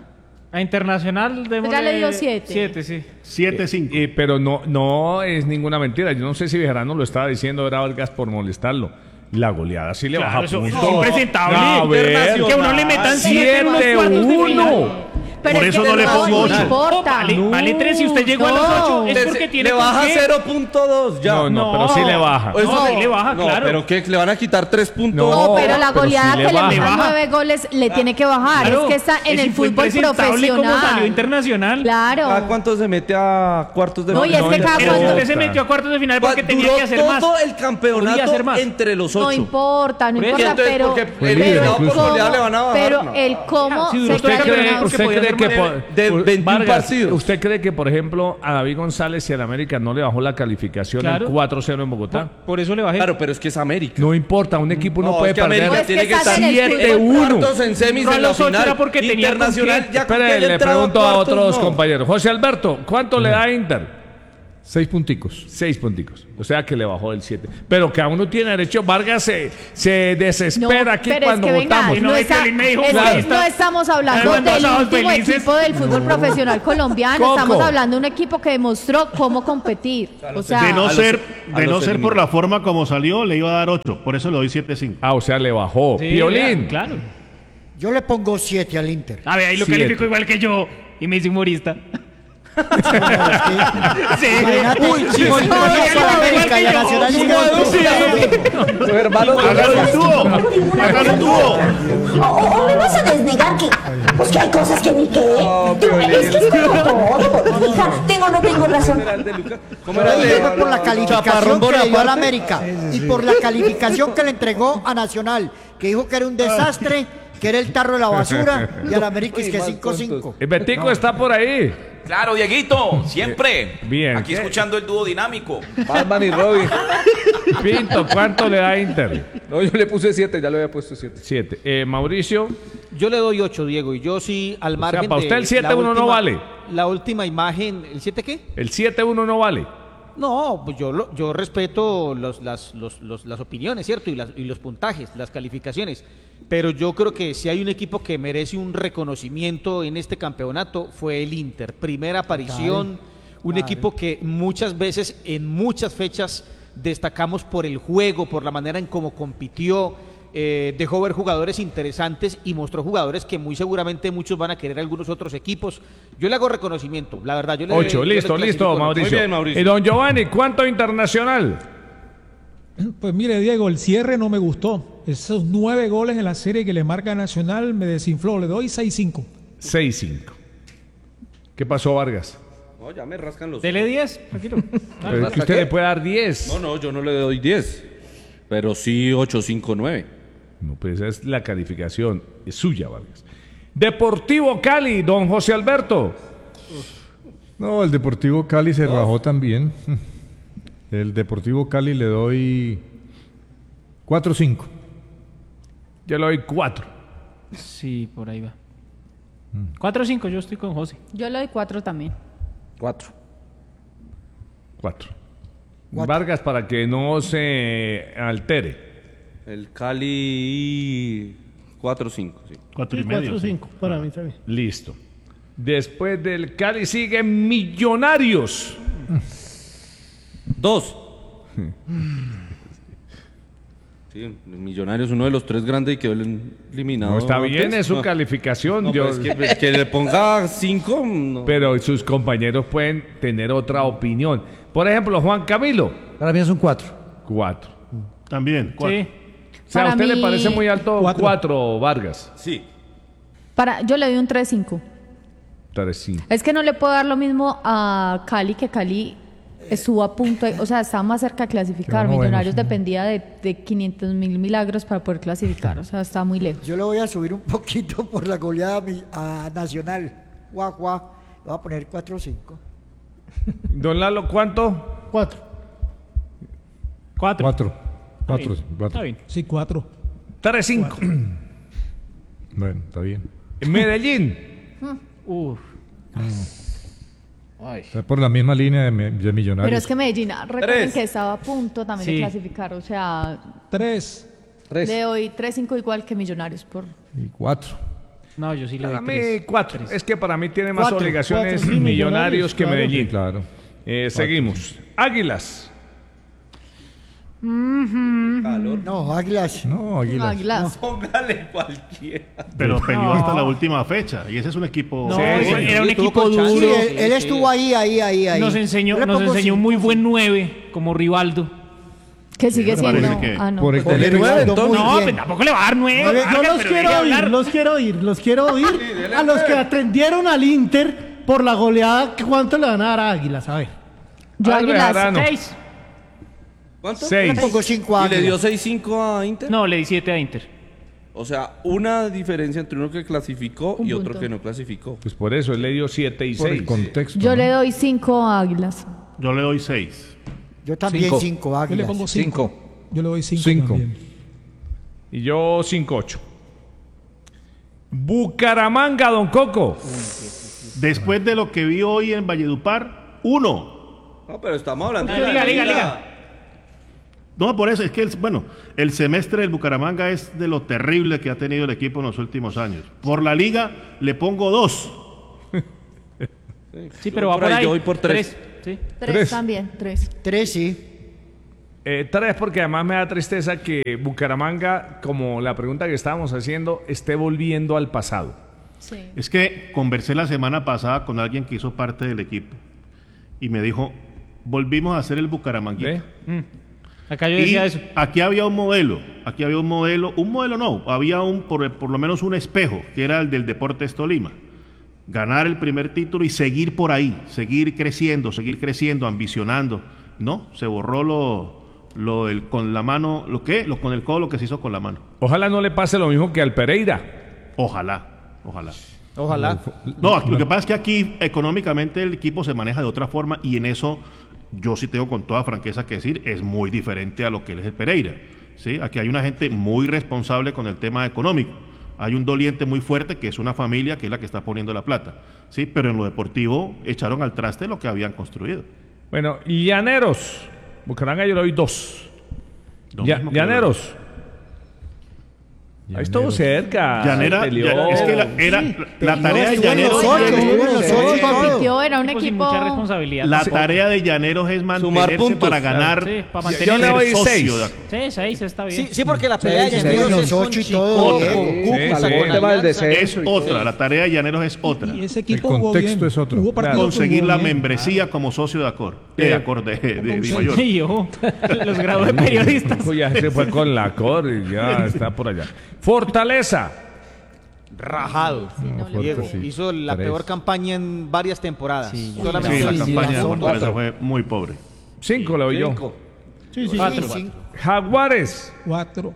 Speaker 7: A Internacional démosle...
Speaker 6: Ya le dio siete.
Speaker 7: Siete, sí.
Speaker 5: Siete cinco.
Speaker 3: Eh, pero no, no es ninguna mentira. Yo no sé si Bejarano lo estaba diciendo, era Vargas por molestarlo. La goleada sí le
Speaker 7: Claro,
Speaker 3: baja
Speaker 7: eso
Speaker 3: puntos.
Speaker 7: es impresentable.
Speaker 3: A ver,
Speaker 7: Que uno le metan siete en unos cuartos de
Speaker 3: siete uno.
Speaker 7: final.
Speaker 6: Pero
Speaker 5: Por
Speaker 6: es
Speaker 5: eso
Speaker 6: que
Speaker 5: no le pongo
Speaker 6: no
Speaker 5: ocho.
Speaker 6: importa.
Speaker 7: Vale, vale tres. Si usted llegó a los ocho, es
Speaker 9: Le-
Speaker 7: porque tiene
Speaker 9: le
Speaker 7: con
Speaker 9: baja
Speaker 7: qué.
Speaker 9: cero punto dos ya.
Speaker 3: No, no,
Speaker 7: No.
Speaker 3: pero sí le baja.
Speaker 9: Eso
Speaker 7: No,
Speaker 9: sí
Speaker 7: sí le baja,
Speaker 9: no,
Speaker 7: claro.
Speaker 9: pero ¿qué? ¿Le van a quitar tres puntos?
Speaker 3: No,
Speaker 6: No, pero la
Speaker 3: pero
Speaker 6: goleada
Speaker 3: sí le
Speaker 6: que le
Speaker 3: baja.
Speaker 6: metan
Speaker 7: Le baja.
Speaker 6: nueve goles le tiene que bajar.
Speaker 7: Claro,
Speaker 6: Es que está en
Speaker 7: es
Speaker 6: el
Speaker 7: que fue
Speaker 6: fútbol
Speaker 7: impresentable como salió
Speaker 6: profesional.
Speaker 7: Internacional.
Speaker 6: Claro.
Speaker 9: ¿Cada cuánto se mete a cuartos de
Speaker 6: No, y es que cada
Speaker 7: Pero
Speaker 6: cuando-
Speaker 7: usted se metió a cuartos de final porque
Speaker 9: Va-
Speaker 7: tenía
Speaker 9: duró
Speaker 7: que hacer más.
Speaker 9: todo el
Speaker 7: Podía
Speaker 9: campeonato
Speaker 7: hacer más.
Speaker 9: entre los ocho.
Speaker 6: No importa, no
Speaker 7: Por eso,
Speaker 6: importa,
Speaker 9: entonces,
Speaker 6: pero,
Speaker 9: porque
Speaker 10: Fue
Speaker 9: el
Speaker 10: líder,
Speaker 9: eliminado por
Speaker 10: incluso.
Speaker 9: goleada le van a bajar.
Speaker 6: pero
Speaker 9: no.
Speaker 6: el cómo
Speaker 7: Sí,
Speaker 6: se
Speaker 7: ¿usted
Speaker 6: queda
Speaker 7: cree-
Speaker 6: eliminado.
Speaker 3: ¿Usted
Speaker 7: podía
Speaker 3: cree
Speaker 7: ser
Speaker 3: que
Speaker 7: más
Speaker 3: por,
Speaker 9: de
Speaker 3: por-
Speaker 9: veintiún
Speaker 3: Vargas,
Speaker 9: partidos?
Speaker 3: ¿usted cree que, por ejemplo, a David González y al América no le bajó la calificación
Speaker 7: Claro.
Speaker 3: en cuatro cero en Bogotá?
Speaker 7: Por, por eso le bajé.
Speaker 9: Claro, pero es que es América.
Speaker 3: No importa, un equipo no,
Speaker 9: No,
Speaker 3: puede
Speaker 9: es que
Speaker 3: perder
Speaker 9: América
Speaker 6: No, es
Speaker 9: tiene
Speaker 6: que
Speaker 9: que estar
Speaker 6: están en el
Speaker 3: siete
Speaker 6: fútbol.
Speaker 3: uno.
Speaker 9: cuartos en semis
Speaker 7: No,
Speaker 9: en la
Speaker 7: los ocho
Speaker 9: final.
Speaker 7: era porque tenía
Speaker 9: Internacional
Speaker 7: con
Speaker 9: ya con que
Speaker 3: Espere,
Speaker 9: haya
Speaker 3: le
Speaker 9: entrado
Speaker 3: pregunto a
Speaker 9: cuartos,
Speaker 3: otros
Speaker 9: no.
Speaker 3: compañeros. José Alberto, ¿cuánto le da Inter?
Speaker 10: Seis punticos.
Speaker 3: Seis punticos. O sea que le bajó el siete. Pero que aún no tiene derecho. Vargas se, se desespera
Speaker 6: No,
Speaker 3: aquí
Speaker 6: pero
Speaker 3: cuando
Speaker 6: es que venga,
Speaker 3: votamos.
Speaker 6: no,
Speaker 7: No,
Speaker 6: está-
Speaker 7: es que él me dijo
Speaker 6: es que
Speaker 7: futbolista.
Speaker 6: no estamos hablando
Speaker 7: Además,
Speaker 6: del
Speaker 7: todos
Speaker 6: último
Speaker 7: felices.
Speaker 6: equipo del fútbol profesional colombiano,
Speaker 3: Coco.
Speaker 6: estamos hablando de un equipo que demostró cómo competir. O sea,
Speaker 5: De no
Speaker 9: a los-
Speaker 5: ser,
Speaker 9: a
Speaker 5: de
Speaker 9: los
Speaker 5: no ser por
Speaker 9: elimina.
Speaker 5: la forma como salió, le iba a dar ocho. Por eso le doy siete cinco.
Speaker 3: Ah, o sea, le bajó.
Speaker 7: Sí,
Speaker 3: Piolín.
Speaker 7: claro.
Speaker 15: Yo le pongo siete al Inter.
Speaker 7: A ver, ahí lo
Speaker 3: Siete.
Speaker 7: califico igual que yo. Y me hice humorista. Sí.
Speaker 15: Imagínate,
Speaker 7: Uy, sí,
Speaker 15: cinco
Speaker 7: sí,
Speaker 15: goles
Speaker 7: sí,
Speaker 15: para
Speaker 7: sí,
Speaker 15: América y a
Speaker 7: sí,
Speaker 15: Nacional
Speaker 7: sí,
Speaker 15: cinco
Speaker 7: sí,
Speaker 15: goles.
Speaker 2: Los hermanos
Speaker 5: ¡Hágalo el dúo! ¡Hágalo el dúo!
Speaker 18: O, o me vas a desnegar que, pues que hay cosas que ni que. Tú me ves que es como todo, hija. Tengo o no tengo razón.
Speaker 9: ¿Cómo
Speaker 15: Pero
Speaker 9: era el
Speaker 15: ahí
Speaker 9: de-
Speaker 15: fue por la calificación
Speaker 9: Chaparrón
Speaker 15: que le dio a la
Speaker 9: Bonaparte?
Speaker 15: América y por la calificación que le entregó a Nacional, que dijo que era un desastre, que era el tarro de la basura, y a la América es que cinco cinco.
Speaker 3: El Betico está por ahí.
Speaker 19: Claro, Dieguito, siempre.
Speaker 3: Bien.
Speaker 19: Aquí escuchando el dúo dinámico.
Speaker 2: Batman y Robin.
Speaker 3: Pinto, ¿cuánto le da Inter?
Speaker 2: No, yo le puse siete, ya le había puesto siete.
Speaker 3: Siete. Eh, Mauricio.
Speaker 17: Yo le doy ocho, Diego, y yo sí, al margen
Speaker 3: para
Speaker 17: de
Speaker 3: usted el siete
Speaker 17: la
Speaker 3: uno no
Speaker 17: última-
Speaker 3: vale.
Speaker 17: La última imagen, ¿el siete qué?
Speaker 3: El siete uno no vale.
Speaker 17: No, pues yo, lo- yo respeto los, las, los- los- las opiniones, ¿cierto? Y, las- y los puntajes, las calificaciones. Pero yo creo que si hay un equipo que merece un reconocimiento en este campeonato fue el Inter. Primera aparición, un equipo que muchas veces, en muchas fechas, destacamos por el juego, por la manera en cómo compitió. Eh, dejó ver jugadores interesantes y mostró jugadores que muy seguramente muchos van a querer algunos otros equipos. Yo le hago reconocimiento, la verdad. Yo le,
Speaker 3: Ocho,
Speaker 17: yo le
Speaker 3: listo,
Speaker 17: clasifico
Speaker 3: listo,
Speaker 17: en ocho.
Speaker 3: Mauricio.
Speaker 9: Muy bien, Mauricio.
Speaker 3: Y don Giovanni, ¿cuánto internacional?
Speaker 16: Pues mire, Diego, el cierre no me gustó. Esos nueve goles en la serie que le marca Nacional me desinfló. Le doy seis cinco.
Speaker 3: seis cinco. ¿Qué pasó, Vargas?
Speaker 9: No, ya me rascan los
Speaker 7: Dele diez, tranquilo.
Speaker 3: Pero es que usted le puede dar diez.
Speaker 9: No, no, yo no le doy diez. Pero sí ocho, cinco, nueve.
Speaker 3: No, pues esa es la calificación. Es suya, Vargas. Deportivo Cali, don José Alberto.
Speaker 10: No, el Deportivo Cali se rajó también. El Deportivo Cali le doy cuatro cinco.
Speaker 3: Yo le doy cuatro.
Speaker 7: Sí, por ahí va. cuatro cinco, yo estoy con José.
Speaker 6: yo le doy cuatro también.
Speaker 2: Cuatro.
Speaker 3: Cuatro. Vargas, para que no se altere.
Speaker 9: El Cali cuatro cinco, sí.
Speaker 5: Cuatro y medio.
Speaker 8: cuatro
Speaker 5: sí.
Speaker 8: cinco, para mí también.
Speaker 3: Listo. Después del Cali siguen Millonarios.
Speaker 9: Dos. Sí, Millonarios, uno de los tres grandes y quedó eliminado.
Speaker 3: No está bien,
Speaker 9: antes.
Speaker 3: es su
Speaker 9: No.
Speaker 3: calificación.
Speaker 9: No,
Speaker 3: Yo-
Speaker 9: pues que, pues, que le ponga cinco. No.
Speaker 3: Pero sus compañeros pueden tener otra opinión. Por ejemplo, Juan Camilo.
Speaker 4: Para mí es un cuatro.
Speaker 3: Cuatro.
Speaker 5: También, cuatro.
Speaker 7: Sí.
Speaker 3: O sea, ¿a
Speaker 6: Para
Speaker 3: usted le
Speaker 6: mí-
Speaker 3: parece muy alto
Speaker 16: Cuatro.
Speaker 3: cuatro, Vargas?
Speaker 9: Sí.
Speaker 6: Para, yo le doy un tres cinco.
Speaker 3: Tres, cinco.
Speaker 6: Es que no le puedo dar lo mismo a Cali, que Cali estuvo a punto, de- o sea, estaba más cerca de clasificar.
Speaker 10: Quedó noveno,
Speaker 6: Millonarios
Speaker 10: sí.
Speaker 6: dependía de, de quinientos mil milagros para poder clasificar, o sea, estaba muy lejos.
Speaker 15: Yo le voy a subir un poquito por la goleada a, mi- a Nacional. Guau, guau. Le voy a poner cuatro cinco.
Speaker 3: Don Lalo, ¿cuánto?
Speaker 8: Cuatro.
Speaker 7: Cuatro.
Speaker 10: Cuatro. Cuatro.
Speaker 7: bien.
Speaker 10: cuatro.
Speaker 7: Está bien.
Speaker 16: Sí, cuatro.
Speaker 3: Tres, cinco.
Speaker 10: Bueno, está bien.
Speaker 3: Medellín.
Speaker 7: Uf.
Speaker 10: Está por la misma línea de, me- de Millonarios.
Speaker 6: Pero es que Medellín, ah, recuerden
Speaker 9: Tres.
Speaker 6: que estaba a punto también de
Speaker 7: Sí.
Speaker 6: clasificar, o sea,
Speaker 16: Tres.
Speaker 2: Tres.
Speaker 6: le doy tres cinco igual que Millonarios por...
Speaker 10: Y cuatro.
Speaker 7: No, yo sí le
Speaker 3: Para
Speaker 7: doy
Speaker 3: mí,
Speaker 7: tres.
Speaker 3: cuatro.
Speaker 7: Tres.
Speaker 3: Es que para mí tiene más
Speaker 8: Cuatro,
Speaker 3: obligaciones
Speaker 8: cuatro, sí,
Speaker 3: Millonarios
Speaker 8: Millonarios,
Speaker 3: que
Speaker 8: claro.
Speaker 3: Medellín.
Speaker 10: Sí, claro.
Speaker 3: Eh, seguimos. Águilas.
Speaker 15: No, Águilas.
Speaker 10: No, Águilas.
Speaker 6: Águilas.
Speaker 9: Póngale cualquiera.
Speaker 5: Pero peleó
Speaker 7: No.
Speaker 5: hasta la última fecha. Y ese es un equipo.
Speaker 7: No,
Speaker 3: Sí,
Speaker 7: era
Speaker 3: sí,
Speaker 7: un
Speaker 17: sí,
Speaker 7: equipo
Speaker 17: tuvo con chance.
Speaker 15: Sí,
Speaker 7: duro.
Speaker 15: él, él estuvo ahí, ahí, ahí, ahí.
Speaker 7: Nos enseñó,
Speaker 15: Yo le
Speaker 7: nos
Speaker 15: pongo
Speaker 7: enseñó un
Speaker 15: cinco.
Speaker 7: muy buen nueve, como Rivaldo.
Speaker 6: Que sigue
Speaker 5: me parece
Speaker 6: siendo...
Speaker 5: que-
Speaker 6: Ah, no.
Speaker 10: Por el
Speaker 15: Porque
Speaker 10: teléfono.
Speaker 15: Rivaldo muy
Speaker 7: No,
Speaker 15: bien.
Speaker 7: pues tampoco le va a dar nueve.
Speaker 8: Yo
Speaker 7: Vargas,
Speaker 8: los
Speaker 7: pero
Speaker 8: quiero
Speaker 7: deje
Speaker 8: oír,
Speaker 7: hablar.
Speaker 8: los quiero oír, los quiero oír a los que atendieron al Inter por la goleada. ¿Cuánto le van a dar a Águilas? A ver.
Speaker 6: Yo
Speaker 3: Albert
Speaker 6: Águilas,
Speaker 3: Arano.
Speaker 7: Seis.
Speaker 9: ¿Cuánto?
Speaker 3: Seis.
Speaker 15: Le pongo cinco a
Speaker 9: ¿Y le dio
Speaker 15: Águilas.
Speaker 9: seis cinco a Inter?
Speaker 7: No, le di siete a Inter.
Speaker 9: O sea, una diferencia entre uno que clasificó
Speaker 6: Un
Speaker 9: y otro
Speaker 6: punto.
Speaker 9: que no clasificó.
Speaker 3: Pues por eso, él le dio siete y
Speaker 10: Por el
Speaker 3: seis.
Speaker 10: contexto.
Speaker 6: yo
Speaker 10: ¿no?
Speaker 6: le doy cinco a Águilas.
Speaker 5: Yo le doy seis.
Speaker 15: Yo también
Speaker 2: Cinco.
Speaker 15: cinco
Speaker 16: Yo le
Speaker 15: Águilas.
Speaker 16: pongo cinco.
Speaker 2: Cinco.
Speaker 16: Yo le doy cinco.
Speaker 10: Cinco.
Speaker 16: también.
Speaker 3: Y yo cinco ocho. Bucaramanga, don Coco.
Speaker 5: Después de lo que vi hoy en Valledupar, uno.
Speaker 9: No, pero estamos hablando
Speaker 7: Ah,
Speaker 9: de la
Speaker 7: liga, liga,
Speaker 9: liga.
Speaker 7: liga.
Speaker 5: No, por eso es que, el, bueno, el semestre del Bucaramanga es de lo terrible que ha tenido el equipo en los últimos años. Por la liga le pongo dos.
Speaker 7: Sí, pero va por ahí.
Speaker 9: Yo voy por tres.
Speaker 7: Sí.
Speaker 6: Tres,
Speaker 3: Tres.
Speaker 6: también, tres.
Speaker 15: Tres, sí.
Speaker 3: Eh, tres, porque además me da tristeza que Bucaramanga, como la pregunta que estábamos haciendo, esté volviendo al pasado.
Speaker 6: Sí.
Speaker 5: Es que conversé la semana pasada con alguien que hizo parte del equipo y me dijo, volvimos a hacer el Bucaramanguita.
Speaker 7: Mm. Acá yo
Speaker 5: Y
Speaker 7: decía eso.
Speaker 5: aquí había un modelo, aquí había un modelo, un modelo no, había un por, por lo menos un espejo, que era el del Deportes Tolima. Ganar el primer título y seguir por ahí, seguir creciendo, seguir creciendo, ambicionando. No, se borró lo, lo del, con la mano, ¿lo qué? Lo con el codo, lo que se hizo con la mano.
Speaker 3: Ojalá no le pase lo mismo que al Pereira.
Speaker 5: Ojalá, ojalá.
Speaker 17: Ojalá.
Speaker 5: No, aquí- lo que pasa es que aquí económicamente el equipo se maneja de otra forma y en eso yo sí tengo con toda franqueza que decir, es muy diferente a lo que es el Pereira. ¿Sí? Aquí hay una gente muy responsable con el tema económico. Hay un doliente muy fuerte que es una familia que es la que está poniendo la plata. ¿Sí? Pero en lo deportivo echaron al traste lo que habían construido.
Speaker 3: Bueno, Llaneros. Bucaramanga yo le doy dos.
Speaker 5: Lo
Speaker 3: Ya-
Speaker 5: mismo que
Speaker 3: Llaneros. Ahí estuvo cerca.
Speaker 5: Llanera,
Speaker 3: peleó.
Speaker 5: ya- es que la, era, la tarea de
Speaker 15: estuvo en
Speaker 5: Llaneros...
Speaker 15: los ocho, estuvo en los ocho y todo.
Speaker 6: Compitió, era un
Speaker 7: Equipo sin
Speaker 6: equipo.
Speaker 7: mucha responsabilidad.
Speaker 5: La
Speaker 7: Sí.
Speaker 5: tarea de Llaneros es mantenerse
Speaker 9: puntos.
Speaker 5: para ganar.
Speaker 7: Sí, para
Speaker 5: ser
Speaker 7: mantener-
Speaker 3: Yo le doy
Speaker 5: socio
Speaker 3: seis.
Speaker 5: de-
Speaker 7: Sí, seis está bien.
Speaker 17: Sí, sí, porque la pelea de
Speaker 15: Sí,
Speaker 17: Llaneros
Speaker 15: los
Speaker 17: es con
Speaker 15: ocho y
Speaker 17: Chico,
Speaker 15: todo,
Speaker 17: con
Speaker 15: Diego.
Speaker 17: Cúcuta,
Speaker 3: Sí,
Speaker 17: con
Speaker 3: sí.
Speaker 2: El tema del
Speaker 17: Alianza.
Speaker 2: descenso.
Speaker 5: Es otra, la tarea de Llaneros es otra.
Speaker 16: Y ese equipo
Speaker 10: El
Speaker 16: jugó
Speaker 10: contexto
Speaker 16: bien.
Speaker 10: es otro.
Speaker 16: Hubo partidos que
Speaker 5: Conseguir
Speaker 16: jugó
Speaker 5: la
Speaker 16: bien.
Speaker 5: membresía como socio de Acor. De Acor de, de, de
Speaker 16: Entonces,
Speaker 5: Mayor.
Speaker 7: Sí, ojo. Los grados de periodistas.
Speaker 3: Pues ya se fue con la cor y ya está por allá. Fortaleza.
Speaker 17: Rajado.
Speaker 10: No, fuerte,
Speaker 17: Diego
Speaker 10: sí.
Speaker 17: hizo la
Speaker 10: Tres.
Speaker 17: peor campaña en varias temporadas.
Speaker 7: Sí,
Speaker 17: Solamente
Speaker 5: Sí, la
Speaker 17: sí,
Speaker 5: campaña de
Speaker 17: sí,
Speaker 5: Fortaleza fue muy pobre.
Speaker 3: Cinco le doy yo.
Speaker 9: Cinco.
Speaker 8: Sí, sí,
Speaker 7: Cuatro.
Speaker 8: sí.
Speaker 3: Jaguares.
Speaker 16: Cuatro.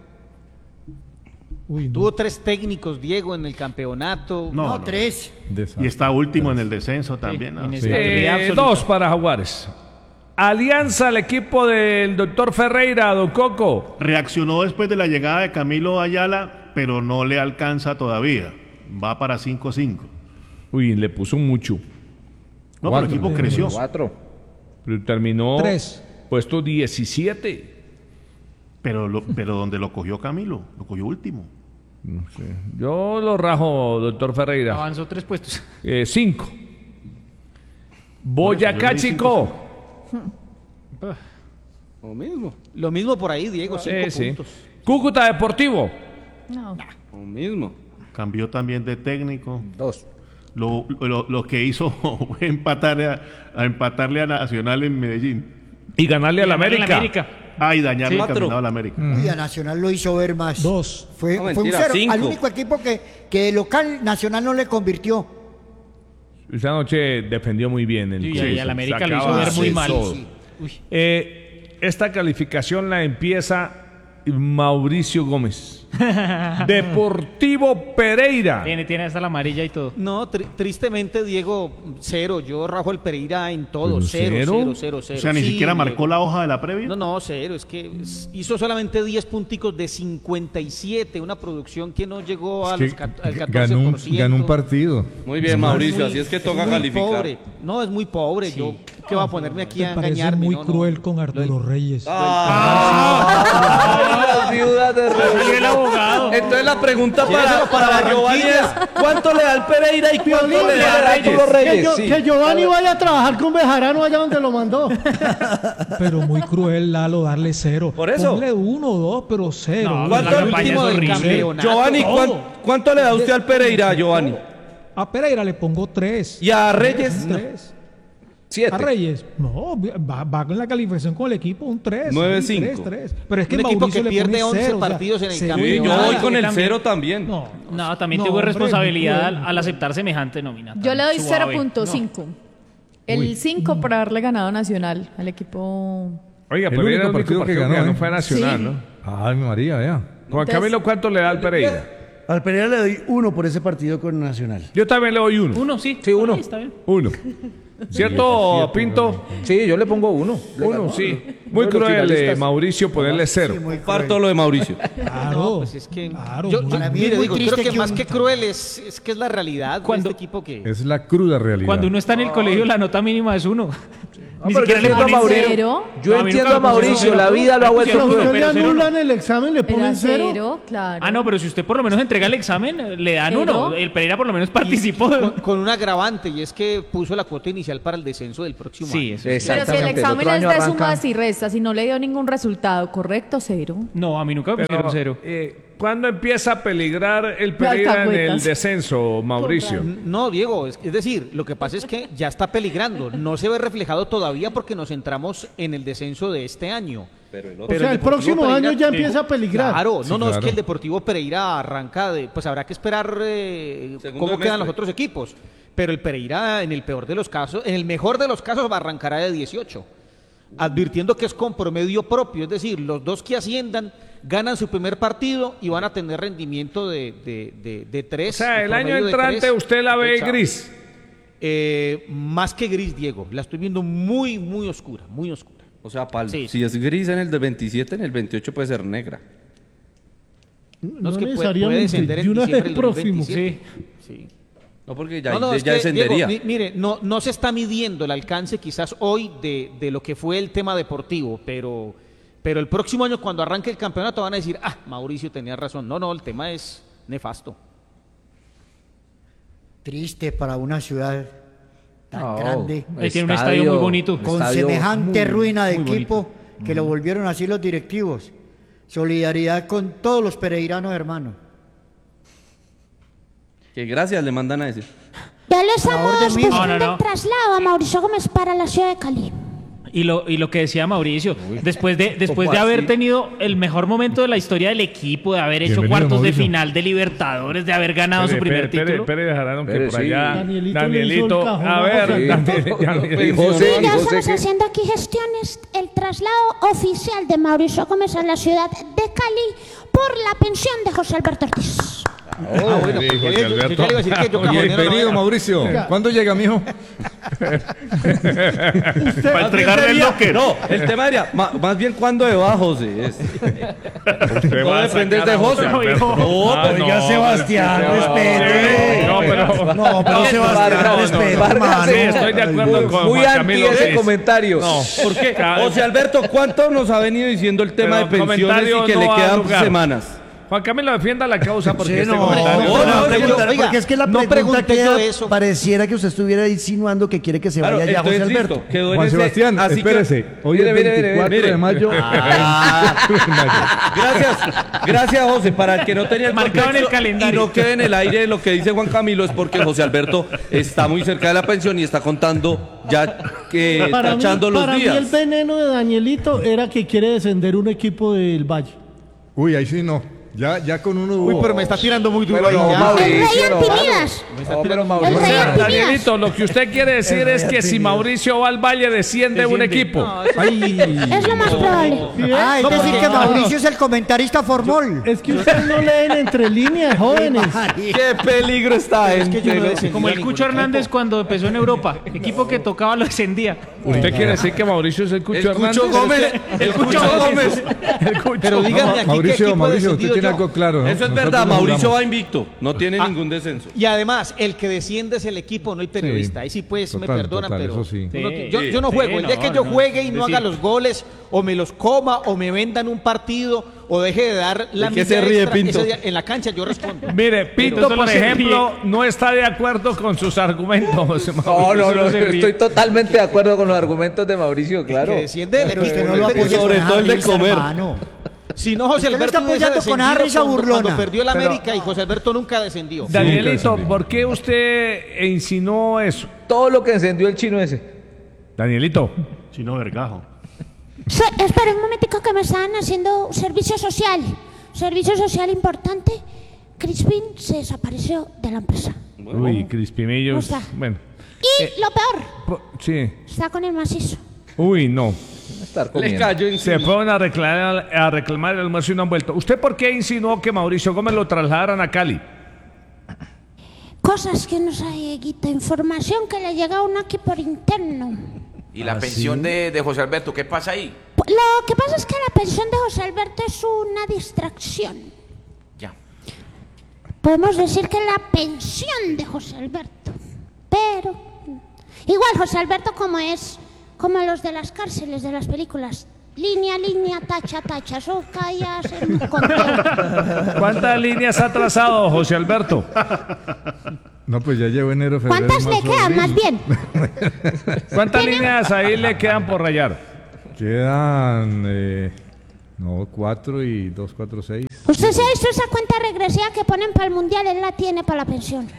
Speaker 16: Uy, no.
Speaker 17: Tuvo tres técnicos, Diego, en el campeonato.
Speaker 5: No,
Speaker 15: No,
Speaker 5: no.
Speaker 15: tres.
Speaker 10: Desastre.
Speaker 5: Y está último en el descenso también. ¿no?
Speaker 7: en
Speaker 5: Sí.
Speaker 7: ese-
Speaker 3: Eh,
Speaker 7: absoluta.
Speaker 3: dos para Jaguares. Alianza, el equipo del doctor Ferreira, Don Coco.
Speaker 5: Reaccionó después de la llegada de Camilo Ayala, pero no le alcanza todavía. Va para cinco cinco.
Speaker 3: Uy, le puso mucho.
Speaker 5: No, pero el equipo creció.
Speaker 2: Cuatro.
Speaker 3: Pero terminó
Speaker 16: Tres.
Speaker 3: puesto diecisiete.
Speaker 5: Pero, lo- pero donde lo cogió Camilo, lo cogió último.
Speaker 3: No sé. Yo lo rajo, doctor Ferreira.
Speaker 7: Avanzó tres puestos.
Speaker 3: Eh, cinco. Boyacá,
Speaker 5: Por eso yo le di
Speaker 3: Chico.
Speaker 9: Lo mismo.
Speaker 17: Lo mismo por ahí, Diego, cinco
Speaker 3: Sí, sí.
Speaker 17: puntos.
Speaker 3: Cúcuta Deportivo.
Speaker 6: No.
Speaker 9: Lo mismo.
Speaker 5: Cambió también de técnico.
Speaker 2: Dos.
Speaker 5: Lo, lo- lo que hizo fue empatar a, a empatarle a Nacional en Medellín.
Speaker 3: Y ganarle a la
Speaker 7: Ganarle a la
Speaker 3: América.
Speaker 7: América.
Speaker 5: Ah, y dañarle el
Speaker 9: Cuatro.
Speaker 5: caminado a la América.
Speaker 15: Y a Nacional lo hizo ver más.
Speaker 16: Dos.
Speaker 15: Fue,
Speaker 9: No,
Speaker 15: fue un
Speaker 9: mentira,
Speaker 15: cero.
Speaker 9: cinco.
Speaker 15: Al único equipo que, que de local Nacional no le convirtió.
Speaker 3: Esa noche defendió muy bien. El
Speaker 7: Sí,
Speaker 3: Cúcuta.
Speaker 7: y a la América lo
Speaker 3: Sacaba
Speaker 7: hizo ver muy
Speaker 3: de
Speaker 7: mal.
Speaker 3: todo.
Speaker 7: Uy.
Speaker 3: Eh, esta calificación la empieza Mauricio Gómez. Deportivo Pereira.
Speaker 7: Tiene, tiene hasta la amarilla y todo.
Speaker 17: No, tri- tristemente, Diego, cero. Yo rajo el Pereira en todo.
Speaker 3: ¿Pero
Speaker 17: Cero,
Speaker 3: cero?
Speaker 17: cero, cero, cero.
Speaker 5: O sea, ni
Speaker 17: Sí,
Speaker 5: siquiera
Speaker 17: Diego.
Speaker 5: marcó la hoja de la previa.
Speaker 17: No, no, cero. Es que s- hizo solamente diez punticos de cincuenta y siete. Una producción que no llegó a
Speaker 10: Es
Speaker 17: los
Speaker 10: que
Speaker 17: cat- al
Speaker 10: g-
Speaker 17: catorce
Speaker 10: ganó, un,
Speaker 17: por ciento.
Speaker 10: ganó un partido.
Speaker 9: Muy bien,
Speaker 17: No,
Speaker 9: Mauricio,
Speaker 17: muy-
Speaker 9: así es que
Speaker 17: es
Speaker 9: toca
Speaker 17: muy
Speaker 9: calificar.
Speaker 17: pobre. No, es muy pobre. Yo, ¿qué va a ponerme aquí
Speaker 16: Me
Speaker 17: a
Speaker 16: parece
Speaker 17: engañarme?
Speaker 16: muy
Speaker 17: No, no.
Speaker 16: cruel con Arturo Reyes.
Speaker 9: Ah, las viudas de
Speaker 7: Salió el abogado.
Speaker 9: Entonces la pregunta para,
Speaker 15: Lléveselo para
Speaker 9: para Giovanni es
Speaker 15: Barranquilla.
Speaker 9: ¿cuánto le da al Pereira y cuánto
Speaker 8: Violín,
Speaker 9: le da a Arturo
Speaker 8: Que,
Speaker 9: Reyes?
Speaker 8: yo-
Speaker 9: Sí.
Speaker 8: que Giovanni vaya a trabajar con Bejarano allá donde lo mandó.
Speaker 16: Pero muy cruel, Lalo, darle cero.
Speaker 9: Por eso.
Speaker 16: Ponle uno o dos, pero cero.
Speaker 7: No,
Speaker 16: Uy,
Speaker 9: ¿Cuánto
Speaker 7: la
Speaker 9: el
Speaker 7: campaña
Speaker 9: último
Speaker 7: es
Speaker 9: del
Speaker 7: horrible.
Speaker 17: campeonato?
Speaker 9: Giovanni,
Speaker 16: Todo.
Speaker 9: ¿cuán- ¿cuánto le da usted al Pereira, Giovanni?
Speaker 16: A Pereira le pongo tres.
Speaker 9: ¿Y a Reyes?
Speaker 16: Tres.
Speaker 2: Siete.
Speaker 16: A Reyes, no, va, va con la calificación con el equipo un tres.
Speaker 9: Nueve,
Speaker 16: sí,
Speaker 9: cinco.
Speaker 16: tres, tres. Pero es que
Speaker 17: Un equipo
Speaker 16: Mauricio
Speaker 17: que
Speaker 16: le
Speaker 17: pierde
Speaker 16: pone
Speaker 17: once
Speaker 16: cero, o sea,
Speaker 17: partidos en el
Speaker 16: cero.
Speaker 17: campeonato.
Speaker 9: Sí, yo voy
Speaker 7: Ah,
Speaker 9: con el
Speaker 7: también.
Speaker 9: cero también.
Speaker 16: No,
Speaker 7: No, también
Speaker 16: No,
Speaker 7: tuvo
Speaker 16: hombre,
Speaker 7: responsabilidad
Speaker 16: muy
Speaker 7: al,
Speaker 16: cruel.
Speaker 7: al aceptar semejante nómina.
Speaker 6: Yo le doy
Speaker 7: Suave.
Speaker 6: cero punto cinco. El cinco por haberle ganado a Nacional al equipo.
Speaker 3: Oiga,
Speaker 10: El
Speaker 3: pero era
Speaker 10: único partido que ganó, ¿eh?
Speaker 3: fue Nacional,
Speaker 6: Sí.
Speaker 3: ¿no?
Speaker 10: Ay, mi María, vea.
Speaker 3: Juan
Speaker 6: Entonces-
Speaker 3: Camilo, ¿cuánto le da al Pereira?
Speaker 4: Al Pereira le doy uno por ese partido con Nacional.
Speaker 3: Yo también le doy uno.
Speaker 7: Uno, sí.
Speaker 2: Sí, uno.
Speaker 7: Ahí está bien.
Speaker 3: Uno. ¿Cierto, Pinto?
Speaker 2: Sí, yo le pongo uno. Le
Speaker 3: Uno,
Speaker 2: ganó.
Speaker 3: sí.
Speaker 2: Uno
Speaker 3: Muy
Speaker 2: de los
Speaker 3: cruel, eh,
Speaker 2: finalistas.
Speaker 3: Mauricio, ponerle cero.
Speaker 9: Parto lo de Mauricio.
Speaker 16: Claro.
Speaker 17: No, pues es que
Speaker 16: Claro,
Speaker 17: yo,
Speaker 16: muy-
Speaker 17: yo-
Speaker 15: Para mí es
Speaker 17: mire,
Speaker 15: muy
Speaker 17: digo,
Speaker 15: triste
Speaker 17: creo que,
Speaker 15: que
Speaker 17: más
Speaker 15: un-
Speaker 17: que cruel es, es que es la realidad
Speaker 7: Cuando-
Speaker 17: de este equipo que
Speaker 10: Es la cruda realidad.
Speaker 7: Cuando uno está en el colegio, la nota mínima es uno.
Speaker 2: Ni siquiera le ponen cero. Yo entiendo a Mauricio, la vida lo ha vuelto
Speaker 8: Si a usted
Speaker 2: cruel.
Speaker 8: le anulan el examen, le ponen
Speaker 6: Era
Speaker 8: cero.
Speaker 6: cero, claro.
Speaker 7: Ah, no, pero si usted por lo menos entrega el examen, le dan
Speaker 6: Cero.
Speaker 7: uno. El Pereira por lo menos participó.
Speaker 17: Con, con un agravante, y es que puso la cuota inicial para el descenso del próximo
Speaker 7: Sí,
Speaker 17: año.
Speaker 7: eso
Speaker 6: Pero si el examen es de sumas y restas y no le dio ningún resultado, ¿correcto? Cero.
Speaker 7: No, a mí nunca me
Speaker 3: Pero,
Speaker 7: pusieron cero.
Speaker 3: eh, ¿Cuándo empieza a peligrar el Pereira en el
Speaker 6: alcahuetas.
Speaker 3: descenso, Mauricio?
Speaker 17: No, Diego, es, es decir, lo que pasa es que ya está peligrando. No se ve reflejado todavía porque nos centramos en el descenso de este año.
Speaker 3: Pero el
Speaker 8: O sea, el
Speaker 17: Deportivo
Speaker 8: próximo
Speaker 17: Pereira-
Speaker 8: año ya empieza a peligrar.
Speaker 17: Claro,
Speaker 10: Sí,
Speaker 17: no, no, es
Speaker 10: claro.
Speaker 17: que el Deportivo Pereira arranca de, pues habrá que esperar eh,
Speaker 9: Segundo
Speaker 17: cómo quedan
Speaker 9: semestre.
Speaker 17: los otros equipos. Pero el Pereira, en el peor de los casos, en el mejor de los casos, arrancará de dieciocho. Advirtiendo que es con promedio propio, es decir, los dos que asciendan ganan su primer partido y van a tener rendimiento de, de, de, de tres.
Speaker 3: O sea, el año
Speaker 17: promedio de
Speaker 3: entrante
Speaker 17: tres.
Speaker 3: usted la ve
Speaker 17: Chao.
Speaker 3: gris.
Speaker 17: Eh, más que gris, Diego. La estoy viendo muy, muy oscura, muy oscura.
Speaker 9: O sea, pal,
Speaker 17: Sí,
Speaker 9: si es gris en el de veintisiete, en el veintiocho puede ser negra.
Speaker 8: No,
Speaker 17: es que puede- puede
Speaker 8: necesariamente,
Speaker 17: descender en
Speaker 8: de una
Speaker 17: diciembre
Speaker 8: vez
Speaker 17: del
Speaker 8: próximo.
Speaker 17: veintisiete. Sí.
Speaker 9: No, porque ya,
Speaker 17: No, no,
Speaker 9: ya
Speaker 17: es que,
Speaker 9: descendería.
Speaker 17: Diego, mi- mire, no, no se está midiendo el alcance quizás hoy de, de lo que fue el tema deportivo, pero, pero el próximo año cuando arranque el campeonato van a decir, ah, Mauricio tenía razón. No, no, el tema es nefasto.
Speaker 15: Triste para una ciudad tan
Speaker 2: No,
Speaker 15: grande,
Speaker 7: Ahí tiene un estadio muy bonito.
Speaker 15: con
Speaker 2: estadio
Speaker 15: semejante
Speaker 2: muy,
Speaker 15: ruina de
Speaker 7: muy
Speaker 15: equipo que lo volvieron así los directivos. Solidaridad con todos los pereiranos, hermanos.
Speaker 9: Que gracias le mandan a decir.
Speaker 18: Ya le estamos
Speaker 15: orden misma.
Speaker 18: buscando
Speaker 7: No, no, no.
Speaker 18: el traslado a Mauricio Gómez para la ciudad de Cali.
Speaker 7: Y lo, y lo que decía Mauricio, después de, después
Speaker 2: ¿cómo
Speaker 7: de haber
Speaker 2: así?
Speaker 7: tenido el mejor momento de la historia del equipo, de haber hecho
Speaker 10: Bienvenido,
Speaker 7: cuartos
Speaker 10: Mauricio.
Speaker 7: de final de Libertadores, de haber ganado su primer
Speaker 3: Pere,
Speaker 7: título.
Speaker 3: Pere, dejaron que
Speaker 2: Pere,
Speaker 3: por
Speaker 2: sí.
Speaker 3: allá.
Speaker 8: Danielito
Speaker 3: Danielito.
Speaker 8: le hizo el cajón
Speaker 3: A
Speaker 8: a
Speaker 3: ver,
Speaker 8: José.
Speaker 3: Daniel- Danielito.
Speaker 2: Y José,
Speaker 18: Sí, ya
Speaker 2: y José
Speaker 18: estamos
Speaker 2: que-
Speaker 18: haciendo aquí gestiones, el traslado oficial de Mauricio Gómez a la ciudad de Cali por la pensión de José Alberto Ortiz.
Speaker 17: Ah, bueno,
Speaker 10: Sí,
Speaker 17: porque
Speaker 10: José
Speaker 17: yo- yo
Speaker 10: Alberto.
Speaker 17: ya le iba a decir que yo cajonero no
Speaker 10: Bienvenido,
Speaker 17: era.
Speaker 10: Mauricio. ¿Cuándo llega, mijo?
Speaker 3: Para entregarle el locker.
Speaker 9: No, el tema era, ma- más bien cuándo de va, José. Es.
Speaker 3: Usted
Speaker 9: No
Speaker 3: va a
Speaker 9: depende
Speaker 3: sacar
Speaker 9: de
Speaker 3: a
Speaker 9: José.
Speaker 3: Alberto.
Speaker 9: No,
Speaker 3: Ah,
Speaker 9: pero
Speaker 4: Oiga, Sebastián,
Speaker 3: no,
Speaker 4: respete.
Speaker 3: No, pero.
Speaker 4: No, pero Sebastián,
Speaker 3: no, no,
Speaker 4: respete,
Speaker 3: no.
Speaker 4: hermano.
Speaker 3: Sí, estoy de acuerdo con
Speaker 2: muy
Speaker 3: Juan
Speaker 2: anti
Speaker 3: Camilo.
Speaker 2: ese
Speaker 3: sí.
Speaker 2: comentario.
Speaker 3: No,
Speaker 9: ¿Por qué?
Speaker 3: Claro.
Speaker 9: José Alberto, ¿cuánto nos ha venido diciendo el tema
Speaker 3: Pero
Speaker 9: de pensiones y
Speaker 3: comentario
Speaker 9: que
Speaker 3: no
Speaker 9: le
Speaker 3: ha
Speaker 9: quedan
Speaker 3: lugar.
Speaker 9: semanas?
Speaker 3: Juan Camilo, defienda la causa porque
Speaker 4: Sí,
Speaker 3: este
Speaker 4: no,
Speaker 3: comentario.
Speaker 4: no,
Speaker 9: no,
Speaker 4: no,
Speaker 9: no,
Speaker 4: preguntar,
Speaker 17: oiga,
Speaker 4: porque es que la
Speaker 17: no
Speaker 4: pregunta
Speaker 17: pregunté
Speaker 4: queda,
Speaker 17: yo eso.
Speaker 4: pareciera que usted estuviera insinuando que quiere que se
Speaker 9: Claro,
Speaker 4: vaya ya José
Speaker 9: entonces
Speaker 4: Alberto.
Speaker 9: listo, quedó en
Speaker 10: Juan
Speaker 9: ese-
Speaker 10: Sebastián,
Speaker 9: así que-
Speaker 10: espérese. Hoy
Speaker 2: Mire,
Speaker 10: es
Speaker 2: mire, mire,
Speaker 10: veinticuatro
Speaker 9: mire.
Speaker 10: de mayo.
Speaker 9: Gracias, gracias José, para el que no tenía el
Speaker 7: Marcado en el
Speaker 9: contexto
Speaker 7: calendario.
Speaker 9: y no quede en el aire lo que dice Juan Camilo es porque José Alberto está muy cerca de la pensión y está contando ya que
Speaker 8: Para, mí,
Speaker 9: tachando los
Speaker 8: para mí
Speaker 9: días.
Speaker 8: el veneno de Danielito era que quiere descender un equipo del Valle.
Speaker 10: Uy, ahí sí no. Ya, ya con uno
Speaker 17: Uy,
Speaker 10: hubo.
Speaker 17: pero me está tirando muy duro.
Speaker 2: Pero
Speaker 17: ahí,
Speaker 2: no,
Speaker 17: ya.
Speaker 2: Mauricio,
Speaker 18: El rey
Speaker 2: no,
Speaker 18: Antimidas.
Speaker 2: No, pero
Speaker 18: El
Speaker 2: Mauricio.
Speaker 3: O
Speaker 18: rey
Speaker 3: sea,
Speaker 18: Antimidas.
Speaker 3: Danielito, lo que usted quiere decir es que si Mauricio va al Valle desciende un equipo.
Speaker 10: Ay,
Speaker 18: Es lo más probable.
Speaker 15: Ah, es
Speaker 17: No,
Speaker 15: decir
Speaker 17: porque-
Speaker 15: que Mauricio es el comentarista formol.
Speaker 8: Es que ustedes no leen entre líneas, jóvenes.
Speaker 9: Qué peligro está
Speaker 17: Es que yo no
Speaker 9: entre los-
Speaker 17: descendí
Speaker 7: Como
Speaker 17: a
Speaker 7: el
Speaker 17: ningún
Speaker 7: Cucho
Speaker 17: equipo.
Speaker 7: Hernández cuando empezó en Europa. Equipo que tocaba lo descendía.
Speaker 3: ¿Usted quiere decir que Mauricio es el Cucho
Speaker 9: El
Speaker 3: Hernández?
Speaker 9: Cucho Gómez, el Cucho Gómez.
Speaker 3: El Cucho.
Speaker 17: Pero dígame aquí qué
Speaker 10: Mauricio,
Speaker 17: equipo he
Speaker 10: Mauricio, usted
Speaker 17: descendido
Speaker 10: tiene
Speaker 17: yo.
Speaker 10: algo claro, ¿no?
Speaker 9: Eso es
Speaker 10: Nosotros
Speaker 9: verdad,
Speaker 10: no
Speaker 9: Mauricio
Speaker 10: jugamos.
Speaker 9: va invicto, no tiene
Speaker 17: Ah,
Speaker 9: ningún descenso.
Speaker 17: Y además, el que desciende es el equipo, no el periodista. Ahí sí, pues, me
Speaker 10: Total,
Speaker 17: perdonan,
Speaker 10: total,
Speaker 17: pero
Speaker 10: eso sí.
Speaker 17: uno-
Speaker 7: Sí,
Speaker 17: yo, yo no
Speaker 7: sí,
Speaker 17: juego. El día
Speaker 7: no,
Speaker 17: que yo
Speaker 7: no.
Speaker 17: juegue y no
Speaker 7: Sí.
Speaker 17: haga los goles, o me los coma, o me vendan un partido, o deje de dar la
Speaker 9: ¿De qué
Speaker 17: milla
Speaker 9: se ríe,
Speaker 17: extra,
Speaker 9: Pinto?
Speaker 17: ese día en la cancha yo respondo.
Speaker 3: Mire, Pinto,
Speaker 7: Entonces
Speaker 3: por
Speaker 7: no se
Speaker 3: ejemplo, no está de acuerdo con sus argumentos.
Speaker 2: No, no, no,
Speaker 7: se ríe.
Speaker 2: estoy totalmente de acuerdo con los argumentos de Mauricio, claro.
Speaker 17: Que desciende el
Speaker 15: Pero usted
Speaker 17: equipo,
Speaker 15: no lo
Speaker 17: el
Speaker 15: apoya
Speaker 17: periodista.
Speaker 9: sobre
Speaker 15: con
Speaker 9: todo el de
Speaker 15: risa,
Speaker 9: comer.
Speaker 15: hermano.
Speaker 17: Si no, José
Speaker 15: Usted lo
Speaker 17: Alberto
Speaker 15: está
Speaker 17: hubiese
Speaker 15: apoyando con esa
Speaker 17: descendido
Speaker 15: risa
Speaker 17: cuando,
Speaker 15: burlona.
Speaker 17: cuando perdió el
Speaker 10: Pero-
Speaker 17: América y José Alberto nunca descendió.
Speaker 3: Danielito,
Speaker 10: Sí,
Speaker 3: ¿por qué usted insinuó eso?
Speaker 2: Todo lo que encendió el chino ese.
Speaker 3: Danielito.
Speaker 5: Chino Vergajo.
Speaker 18: Se- espera un momentico que me están haciendo servicio social. Servicio social importante. Crispin se desapareció de la empresa.
Speaker 3: Uy, Crispimillos.
Speaker 18: ¿Cómo está?
Speaker 3: Bueno.
Speaker 18: Y lo peor,
Speaker 3: po- Sí.
Speaker 18: está con el macizo.
Speaker 3: Uy, no.
Speaker 2: Estar
Speaker 9: Le
Speaker 2: comiendo.
Speaker 9: cayó
Speaker 3: Se
Speaker 9: encima.
Speaker 3: fueron a reclamar, a reclamar el almuerzo y no han vuelto. ¿Usted por qué insinuó que Mauricio Gómez lo trasladaran a Cali?
Speaker 18: Cosas que no sabe, Guita. Información que le llega a uno aquí por interno.
Speaker 19: ¿Y la pensión de, de José Alberto, qué pasa ahí?
Speaker 18: Lo que pasa es que la pensión de José Alberto es una distracción.
Speaker 19: Ya.
Speaker 18: Podemos decir que la pensión de José Alberto. Pero igual José Alberto, como es como los de las cárceles de las películas. Línea, línea, tacha, tacha, eso callas en un conteo.
Speaker 3: ¿Cuántas líneas ha trazado José Alberto?
Speaker 10: No, pues ya llevo enero, febrero.
Speaker 18: ¿Cuántas le
Speaker 10: marzo,
Speaker 18: quedan,
Speaker 10: abril.
Speaker 18: más bien?
Speaker 3: ¿Cuántas líneas ahí le quedan por rayar?
Speaker 10: Quedan, eh, no, cuatro y dos, cuatro, seis.
Speaker 18: Usted se ha visto esa cuenta regresiva que ponen para el mundial, él la tiene para la pensión.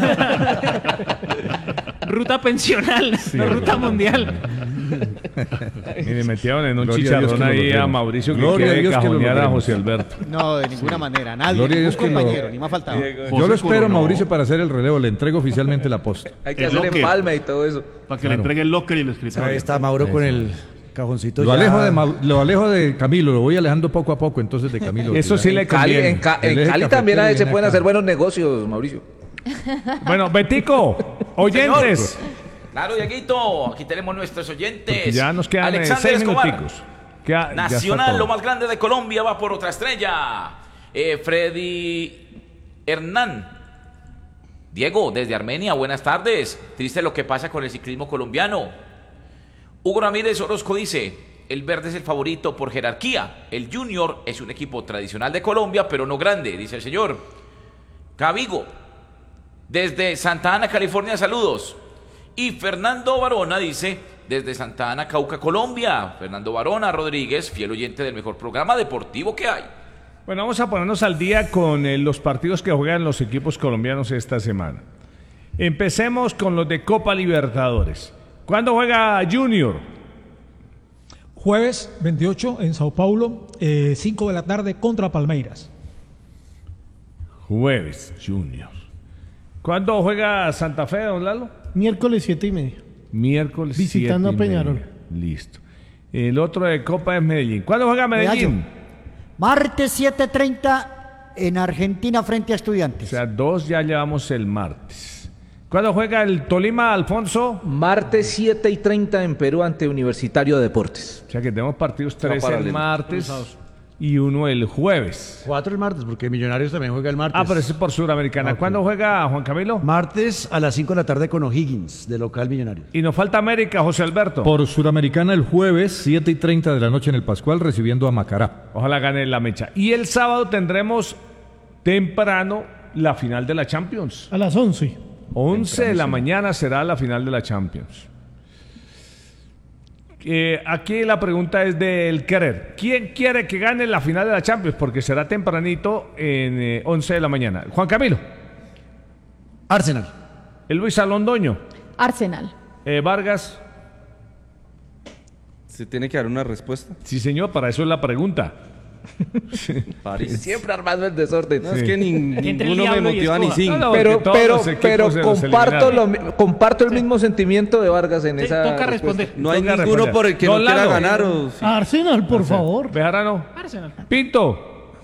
Speaker 7: Ruta pensional,
Speaker 3: Sí,
Speaker 7: no ruta mundial.
Speaker 3: Y le metieron en un
Speaker 10: Gloria a Dios
Speaker 3: chicharrón
Speaker 10: que lo
Speaker 3: ahí a
Speaker 10: logremos.
Speaker 3: Mauricio que
Speaker 10: Gloria a
Speaker 3: quiere
Speaker 10: Dios que lo
Speaker 3: cajonear a
Speaker 10: logremos.
Speaker 3: José Alberto.
Speaker 17: No, de ninguna manera, nadie,
Speaker 10: Gloria a
Speaker 17: ningún
Speaker 10: Dios que lo-
Speaker 17: compañero, ni más faltaba.
Speaker 10: Yo lo espero, Mauricio, para hacer el relevo. Le entrego oficialmente la posta.
Speaker 2: Hay que
Speaker 5: El
Speaker 2: hacer
Speaker 5: locker.
Speaker 2: empalme y todo eso.
Speaker 5: Para que le entregue el locker y el escritorio.
Speaker 4: Ahí está Mauro con el cajoncito.
Speaker 10: Lo
Speaker 4: ya.
Speaker 10: alejo, de Mau- lo alejo de Camilo, lo voy alejando poco a poco, entonces de Camilo.
Speaker 3: Eso sí le
Speaker 2: Cali,
Speaker 3: conviene.
Speaker 2: en, Ca- en
Speaker 10: El eje
Speaker 2: Cali también
Speaker 10: cafetero
Speaker 2: hay- se
Speaker 10: viene
Speaker 2: pueden
Speaker 10: acá.
Speaker 2: hacer buenos negocios, Mauricio.
Speaker 3: Bueno, Betico, oyentes.
Speaker 19: Claro, Dieguito, aquí tenemos nuestros oyentes.
Speaker 3: Ya nos quedan eh,
Speaker 19: Alexander
Speaker 3: seis
Speaker 19: Escobar.
Speaker 3: minuticos. Queda- ya está
Speaker 19: Nacional,
Speaker 3: todo.
Speaker 19: lo más grande de Colombia, va por otra estrella. Eh, Freddy Hernán. Diego, desde Armenia, buenas tardes. Triste lo que pasa con el ciclismo colombiano. Hugo Ramírez Orozco dice, el verde es el favorito por jerarquía. El Junior es un equipo tradicional de Colombia, pero no grande, dice el señor. Cavigo, desde Santa Ana, California, saludos. Y Fernando Barona dice, desde Santa Ana, Cauca, Colombia. Fernando Barona Rodríguez, fiel oyente del mejor programa deportivo que hay.
Speaker 3: Bueno, vamos a ponernos al día con eh, los partidos que juegan los equipos colombianos esta semana. Empecemos con los de Copa Libertadores. ¿Cuándo juega Junior?
Speaker 16: Jueves veintiocho en Sao Paulo, eh, cinco de la tarde contra Palmeiras.
Speaker 3: Jueves, Junior. ¿Cuándo juega Santa Fe, don Lalo?
Speaker 8: Miércoles siete y media.
Speaker 3: Miércoles
Speaker 8: Visitando
Speaker 3: siete y
Speaker 8: a Peñarol.
Speaker 3: media. Listo. El otro de Copa es Medellín. ¿Cuándo juega Medellín?
Speaker 15: Martes siete treinta en Argentina frente a
Speaker 3: O
Speaker 15: Estudiantes.
Speaker 3: sea, dos ya llevamos el martes. ¿Cuándo juega el Tolima, Alfonso?
Speaker 2: Martes siete y treinta en Perú ante Universitario de Deportes.
Speaker 3: O sea que tenemos partidos tres el
Speaker 2: paralelo.
Speaker 3: martes
Speaker 4: Cruzados.
Speaker 3: y uno el jueves.
Speaker 4: Cuatro el martes, porque Millonarios también juega el martes.
Speaker 3: Ah, pero ese es por Suramericana.
Speaker 4: Ok.
Speaker 3: ¿Cuándo juega Juan Camilo?
Speaker 4: Martes a las cinco de la tarde con O'Higgins, de local Millonarios.
Speaker 3: Y nos falta América, José Alberto.
Speaker 10: Por Suramericana el jueves, siete y treinta de la noche en el Pascual, recibiendo a Macará.
Speaker 3: Ojalá gane la mecha. Y el sábado tendremos temprano la final de la Champions.
Speaker 8: A las once.
Speaker 3: once de la mañana será la final de la Champions. Eh, aquí la pregunta es del querer. ¿Quién quiere que gane la final de la Champions? Porque será tempranito en eh, once de la mañana. Juan Camilo.
Speaker 4: Arsenal.
Speaker 3: El Luis Alondoño.
Speaker 6: Arsenal.
Speaker 3: Eh, Vargas.
Speaker 9: ¿Se tiene que dar una respuesta?
Speaker 3: Sí, señor, para eso es la pregunta.
Speaker 9: París.
Speaker 2: Siempre armando el desorden.
Speaker 9: No, es que ni-
Speaker 7: Entre el
Speaker 9: ninguno me
Speaker 7: diablo y
Speaker 9: motiva ni
Speaker 7: escoba.
Speaker 9: cinco.
Speaker 3: No, no,
Speaker 2: Pero,
Speaker 3: porque todos
Speaker 2: pero,
Speaker 3: los equipos
Speaker 2: pero
Speaker 3: se los
Speaker 2: comparto, lo,
Speaker 3: eliminaron.
Speaker 2: mi- comparto el mismo sentimiento de Vargas en
Speaker 7: Sí,
Speaker 2: esa
Speaker 7: toca
Speaker 2: respuesta.
Speaker 7: responder.
Speaker 9: No hay
Speaker 3: Toca
Speaker 9: ninguno
Speaker 3: responder.
Speaker 9: por el que
Speaker 3: Don
Speaker 9: no quiera
Speaker 3: Lalo.
Speaker 9: ganar. O, sí.
Speaker 8: Arsenal, por favor.
Speaker 3: Bejarano.
Speaker 7: Arsenal.
Speaker 3: Pinto.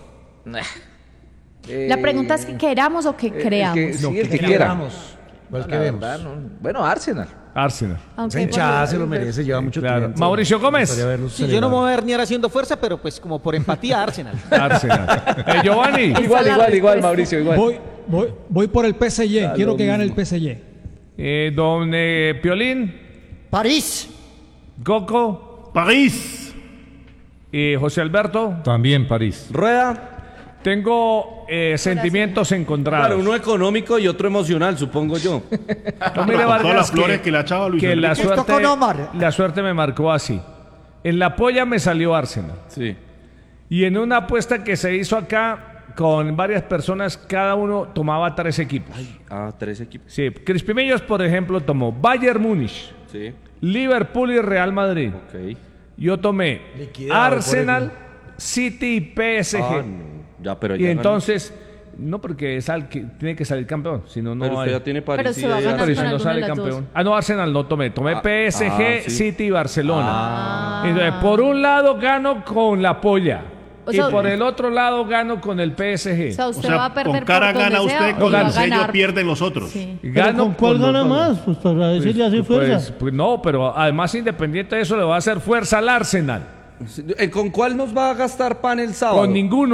Speaker 6: La pregunta es que queramos o que
Speaker 2: Eh,
Speaker 6: creamos.
Speaker 2: el que- sí,
Speaker 4: No,
Speaker 2: el
Speaker 4: que
Speaker 2: que quiera.
Speaker 4: queramos. ¿Cuál
Speaker 2: La
Speaker 4: queremos?
Speaker 2: verdad, no. Bueno, Arsenal.
Speaker 3: Arsenal.
Speaker 6: Aunque,
Speaker 4: Sencha
Speaker 6: bueno,
Speaker 4: se lo merece, lleva mucho
Speaker 3: Claro.
Speaker 4: tiempo.
Speaker 3: Mauricio Gómez.
Speaker 4: Me gustaría verlos
Speaker 17: Sí, yo no me
Speaker 4: celebrar.
Speaker 17: voy a herniar haciendo fuerza, pero pues como por empatía, Arsenal.
Speaker 3: Arsenal. Eh, Giovanni.
Speaker 6: Esa
Speaker 2: Igual,
Speaker 6: es la
Speaker 2: igual, igual,
Speaker 6: respuesta.
Speaker 2: Mauricio, igual.
Speaker 16: Voy, voy, voy por el P S G.
Speaker 2: Da
Speaker 16: Quiero
Speaker 2: lo
Speaker 16: que gane el
Speaker 2: mismo.
Speaker 16: P S G.
Speaker 3: Eh, don eh, Piolín.
Speaker 15: París.
Speaker 3: Coco.
Speaker 5: París.
Speaker 3: Y José Alberto.
Speaker 10: También París.
Speaker 9: Rueda.
Speaker 3: Tengo eh, sentimientos encontrados.
Speaker 9: Claro, uno económico y otro emocional, supongo yo.
Speaker 3: No, mire,
Speaker 5: Con todas
Speaker 3: Vargas,
Speaker 5: las flores que le ha echado a Luis
Speaker 3: que la
Speaker 5: Enrique.
Speaker 15: Esto
Speaker 3: suerte,
Speaker 15: con Omar.
Speaker 3: la suerte me marcó así. En la polla me salió Arsenal.
Speaker 9: Sí.
Speaker 3: Y en una apuesta que se hizo acá con varias personas, cada uno tomaba tres equipos.
Speaker 9: Ah, tres equipos.
Speaker 3: Sí, Crispimillos, por ejemplo, tomó Bayern Múnich,
Speaker 9: Sí.
Speaker 3: Liverpool y Real Madrid.
Speaker 9: Ok.
Speaker 3: Yo tomé
Speaker 4: Liquidado
Speaker 3: Arsenal, City y P S G.
Speaker 9: Ah, no. Ya, pero
Speaker 3: Y
Speaker 9: ya
Speaker 3: entonces, no porque es al que tiene que salir campeón, sino no
Speaker 9: Pero usted
Speaker 3: hay.
Speaker 9: ya tiene París.
Speaker 6: Pero
Speaker 9: y
Speaker 6: se va a
Speaker 9: ya-
Speaker 6: ganar
Speaker 3: Pero si
Speaker 6: con
Speaker 3: no
Speaker 6: alguna
Speaker 3: sale
Speaker 6: de las
Speaker 3: campeón.
Speaker 6: dos.
Speaker 3: Ah, no, Arsenal no tomé. Tomé
Speaker 9: Ah,
Speaker 3: P S G,
Speaker 9: ah, sí.
Speaker 3: City y Barcelona.
Speaker 6: Ah.
Speaker 3: Entonces, por un lado gano con la polla.
Speaker 6: O
Speaker 3: y
Speaker 6: sea-
Speaker 3: por el otro lado gano con el P S G.
Speaker 6: O sea,
Speaker 5: O
Speaker 6: usted
Speaker 5: sea,
Speaker 6: va a perder
Speaker 5: con cara
Speaker 6: por donde
Speaker 5: gana
Speaker 6: sea,
Speaker 5: usted,
Speaker 6: o
Speaker 5: con
Speaker 6: va a
Speaker 5: el sello
Speaker 6: ganar.
Speaker 5: pierden los otros.
Speaker 6: Sí.
Speaker 8: ¿Pero
Speaker 3: Gano
Speaker 8: con cuál
Speaker 3: los
Speaker 8: gana
Speaker 3: dos.
Speaker 8: más? Pues para decirle así
Speaker 3: Pues,
Speaker 8: fuerza.
Speaker 3: pues no, pero además independiente de eso le va a hacer fuerza al Arsenal.
Speaker 9: Eh, ¿Con cuál nos va a gastar pan el sábado?
Speaker 3: Con ninguno.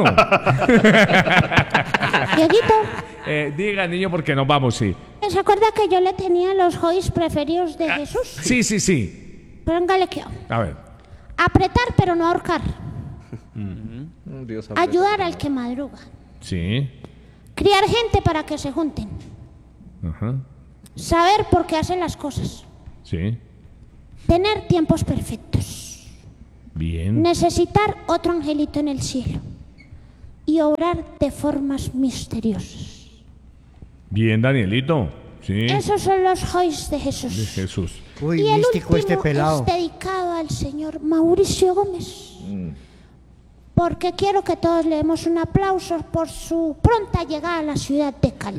Speaker 18: Dieguito,
Speaker 3: Eh, diga, niño, porque nos vamos, sí.
Speaker 18: ¿se acuerda que yo le tenía los joys preferidos de Jesús?
Speaker 3: Sí, sí, sí.
Speaker 18: Póngale que
Speaker 3: A ver.
Speaker 18: apretar pero no ahorcar.
Speaker 9: Mm. Dios,
Speaker 18: Ayudar al que madruga.
Speaker 3: Sí.
Speaker 18: Criar gente para que se junten.
Speaker 3: Ajá.
Speaker 18: Saber por qué hacen las cosas.
Speaker 3: Sí.
Speaker 18: Tener tiempos perfectos.
Speaker 3: Bien.
Speaker 18: Necesitar otro angelito en el cielo. Y obrar de formas misteriosas.
Speaker 3: Bien, Danielito. Sí.
Speaker 18: Esos son los joys de
Speaker 3: De
Speaker 18: Jesús.
Speaker 3: Jesús.
Speaker 15: Uy,
Speaker 18: y el
Speaker 15: místico
Speaker 18: último
Speaker 15: este pelado.
Speaker 18: es dedicado al señor Mauricio Gómez. Porque quiero que todos le demos un aplauso por su pronta llegada a la ciudad de Cali.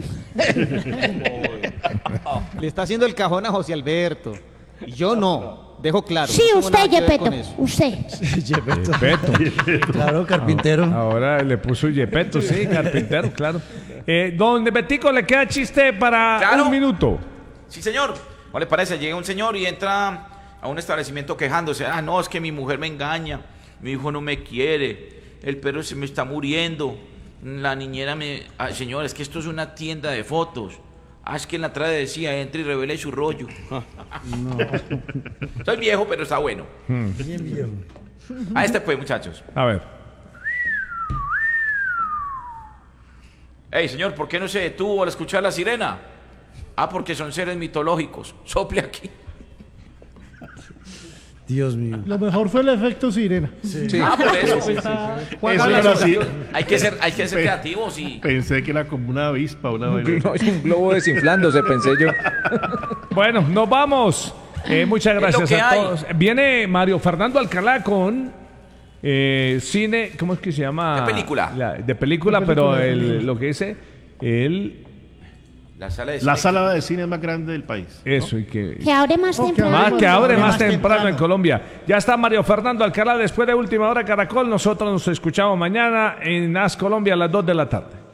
Speaker 17: Le está haciendo el cajón a José Alberto. Y yo no, dejo claro.
Speaker 18: Sí,
Speaker 17: no tengo
Speaker 18: usted,
Speaker 17: nada que ver
Speaker 18: Yepeto,
Speaker 17: con eso.
Speaker 18: usted.
Speaker 3: Yepeto.
Speaker 4: Claro, carpintero.
Speaker 3: Ahora le puso Yepeto, sí, carpintero, claro. Eh, don Betico, ¿le queda chiste para
Speaker 19: Claro.
Speaker 3: un minuto?
Speaker 19: Sí, señor. ¿No le parece? Llega un señor y entra a un establecimiento quejándose. Ah, no, es que mi mujer me engaña. Mi hijo no me quiere. El perro se me está muriendo. La niñera me... Ah, señor, es que esto es una tienda de fotos. Ah, es que en la entrada decía, entre y revele su rollo.
Speaker 4: No.
Speaker 19: Soy viejo, pero está bueno.
Speaker 3: Hmm.
Speaker 4: Bien, bien.
Speaker 19: A este pues, muchachos.
Speaker 3: A ver.
Speaker 19: Hey, señor, ¿por qué no se detuvo al escuchar la sirena? Ah, porque son seres mitológicos. Sople aquí.
Speaker 4: Dios mío.
Speaker 8: Lo mejor fue el efecto sirena.
Speaker 4: Sí.
Speaker 19: Ah, por eso.
Speaker 8: Pues,
Speaker 19: Eso
Speaker 8: Juan
Speaker 19: era
Speaker 8: Carlos,
Speaker 19: así. Hay que ser, hay que ser creativos y...
Speaker 5: Pensé que era como una avispa, una vaina.
Speaker 2: No, es un globo desinflándose, pensé yo.
Speaker 3: Bueno, nos vamos. Eh, muchas
Speaker 19: Es lo
Speaker 3: gracias
Speaker 19: que
Speaker 3: a
Speaker 19: hay.
Speaker 3: todos. Viene Mario Fernando Alcalá con eh, cine, ¿cómo es que se llama?
Speaker 19: De película.
Speaker 3: La- de película,
Speaker 8: De
Speaker 3: pero
Speaker 8: película.
Speaker 3: el- lo que dice, el...
Speaker 19: La sala de
Speaker 5: La
Speaker 19: cine.
Speaker 5: sala de cine más grande del país.
Speaker 3: Eso, y que...
Speaker 18: Que abre más
Speaker 8: Oh, que
Speaker 18: temprano.
Speaker 3: Más que abre más
Speaker 15: más
Speaker 3: temprano
Speaker 15: temprano.
Speaker 3: en Colombia. Ya está Mario Fernando Alcalá después de Última Hora Caracol. Nosotros nos escuchamos mañana en As Colombia a las dos de la tarde.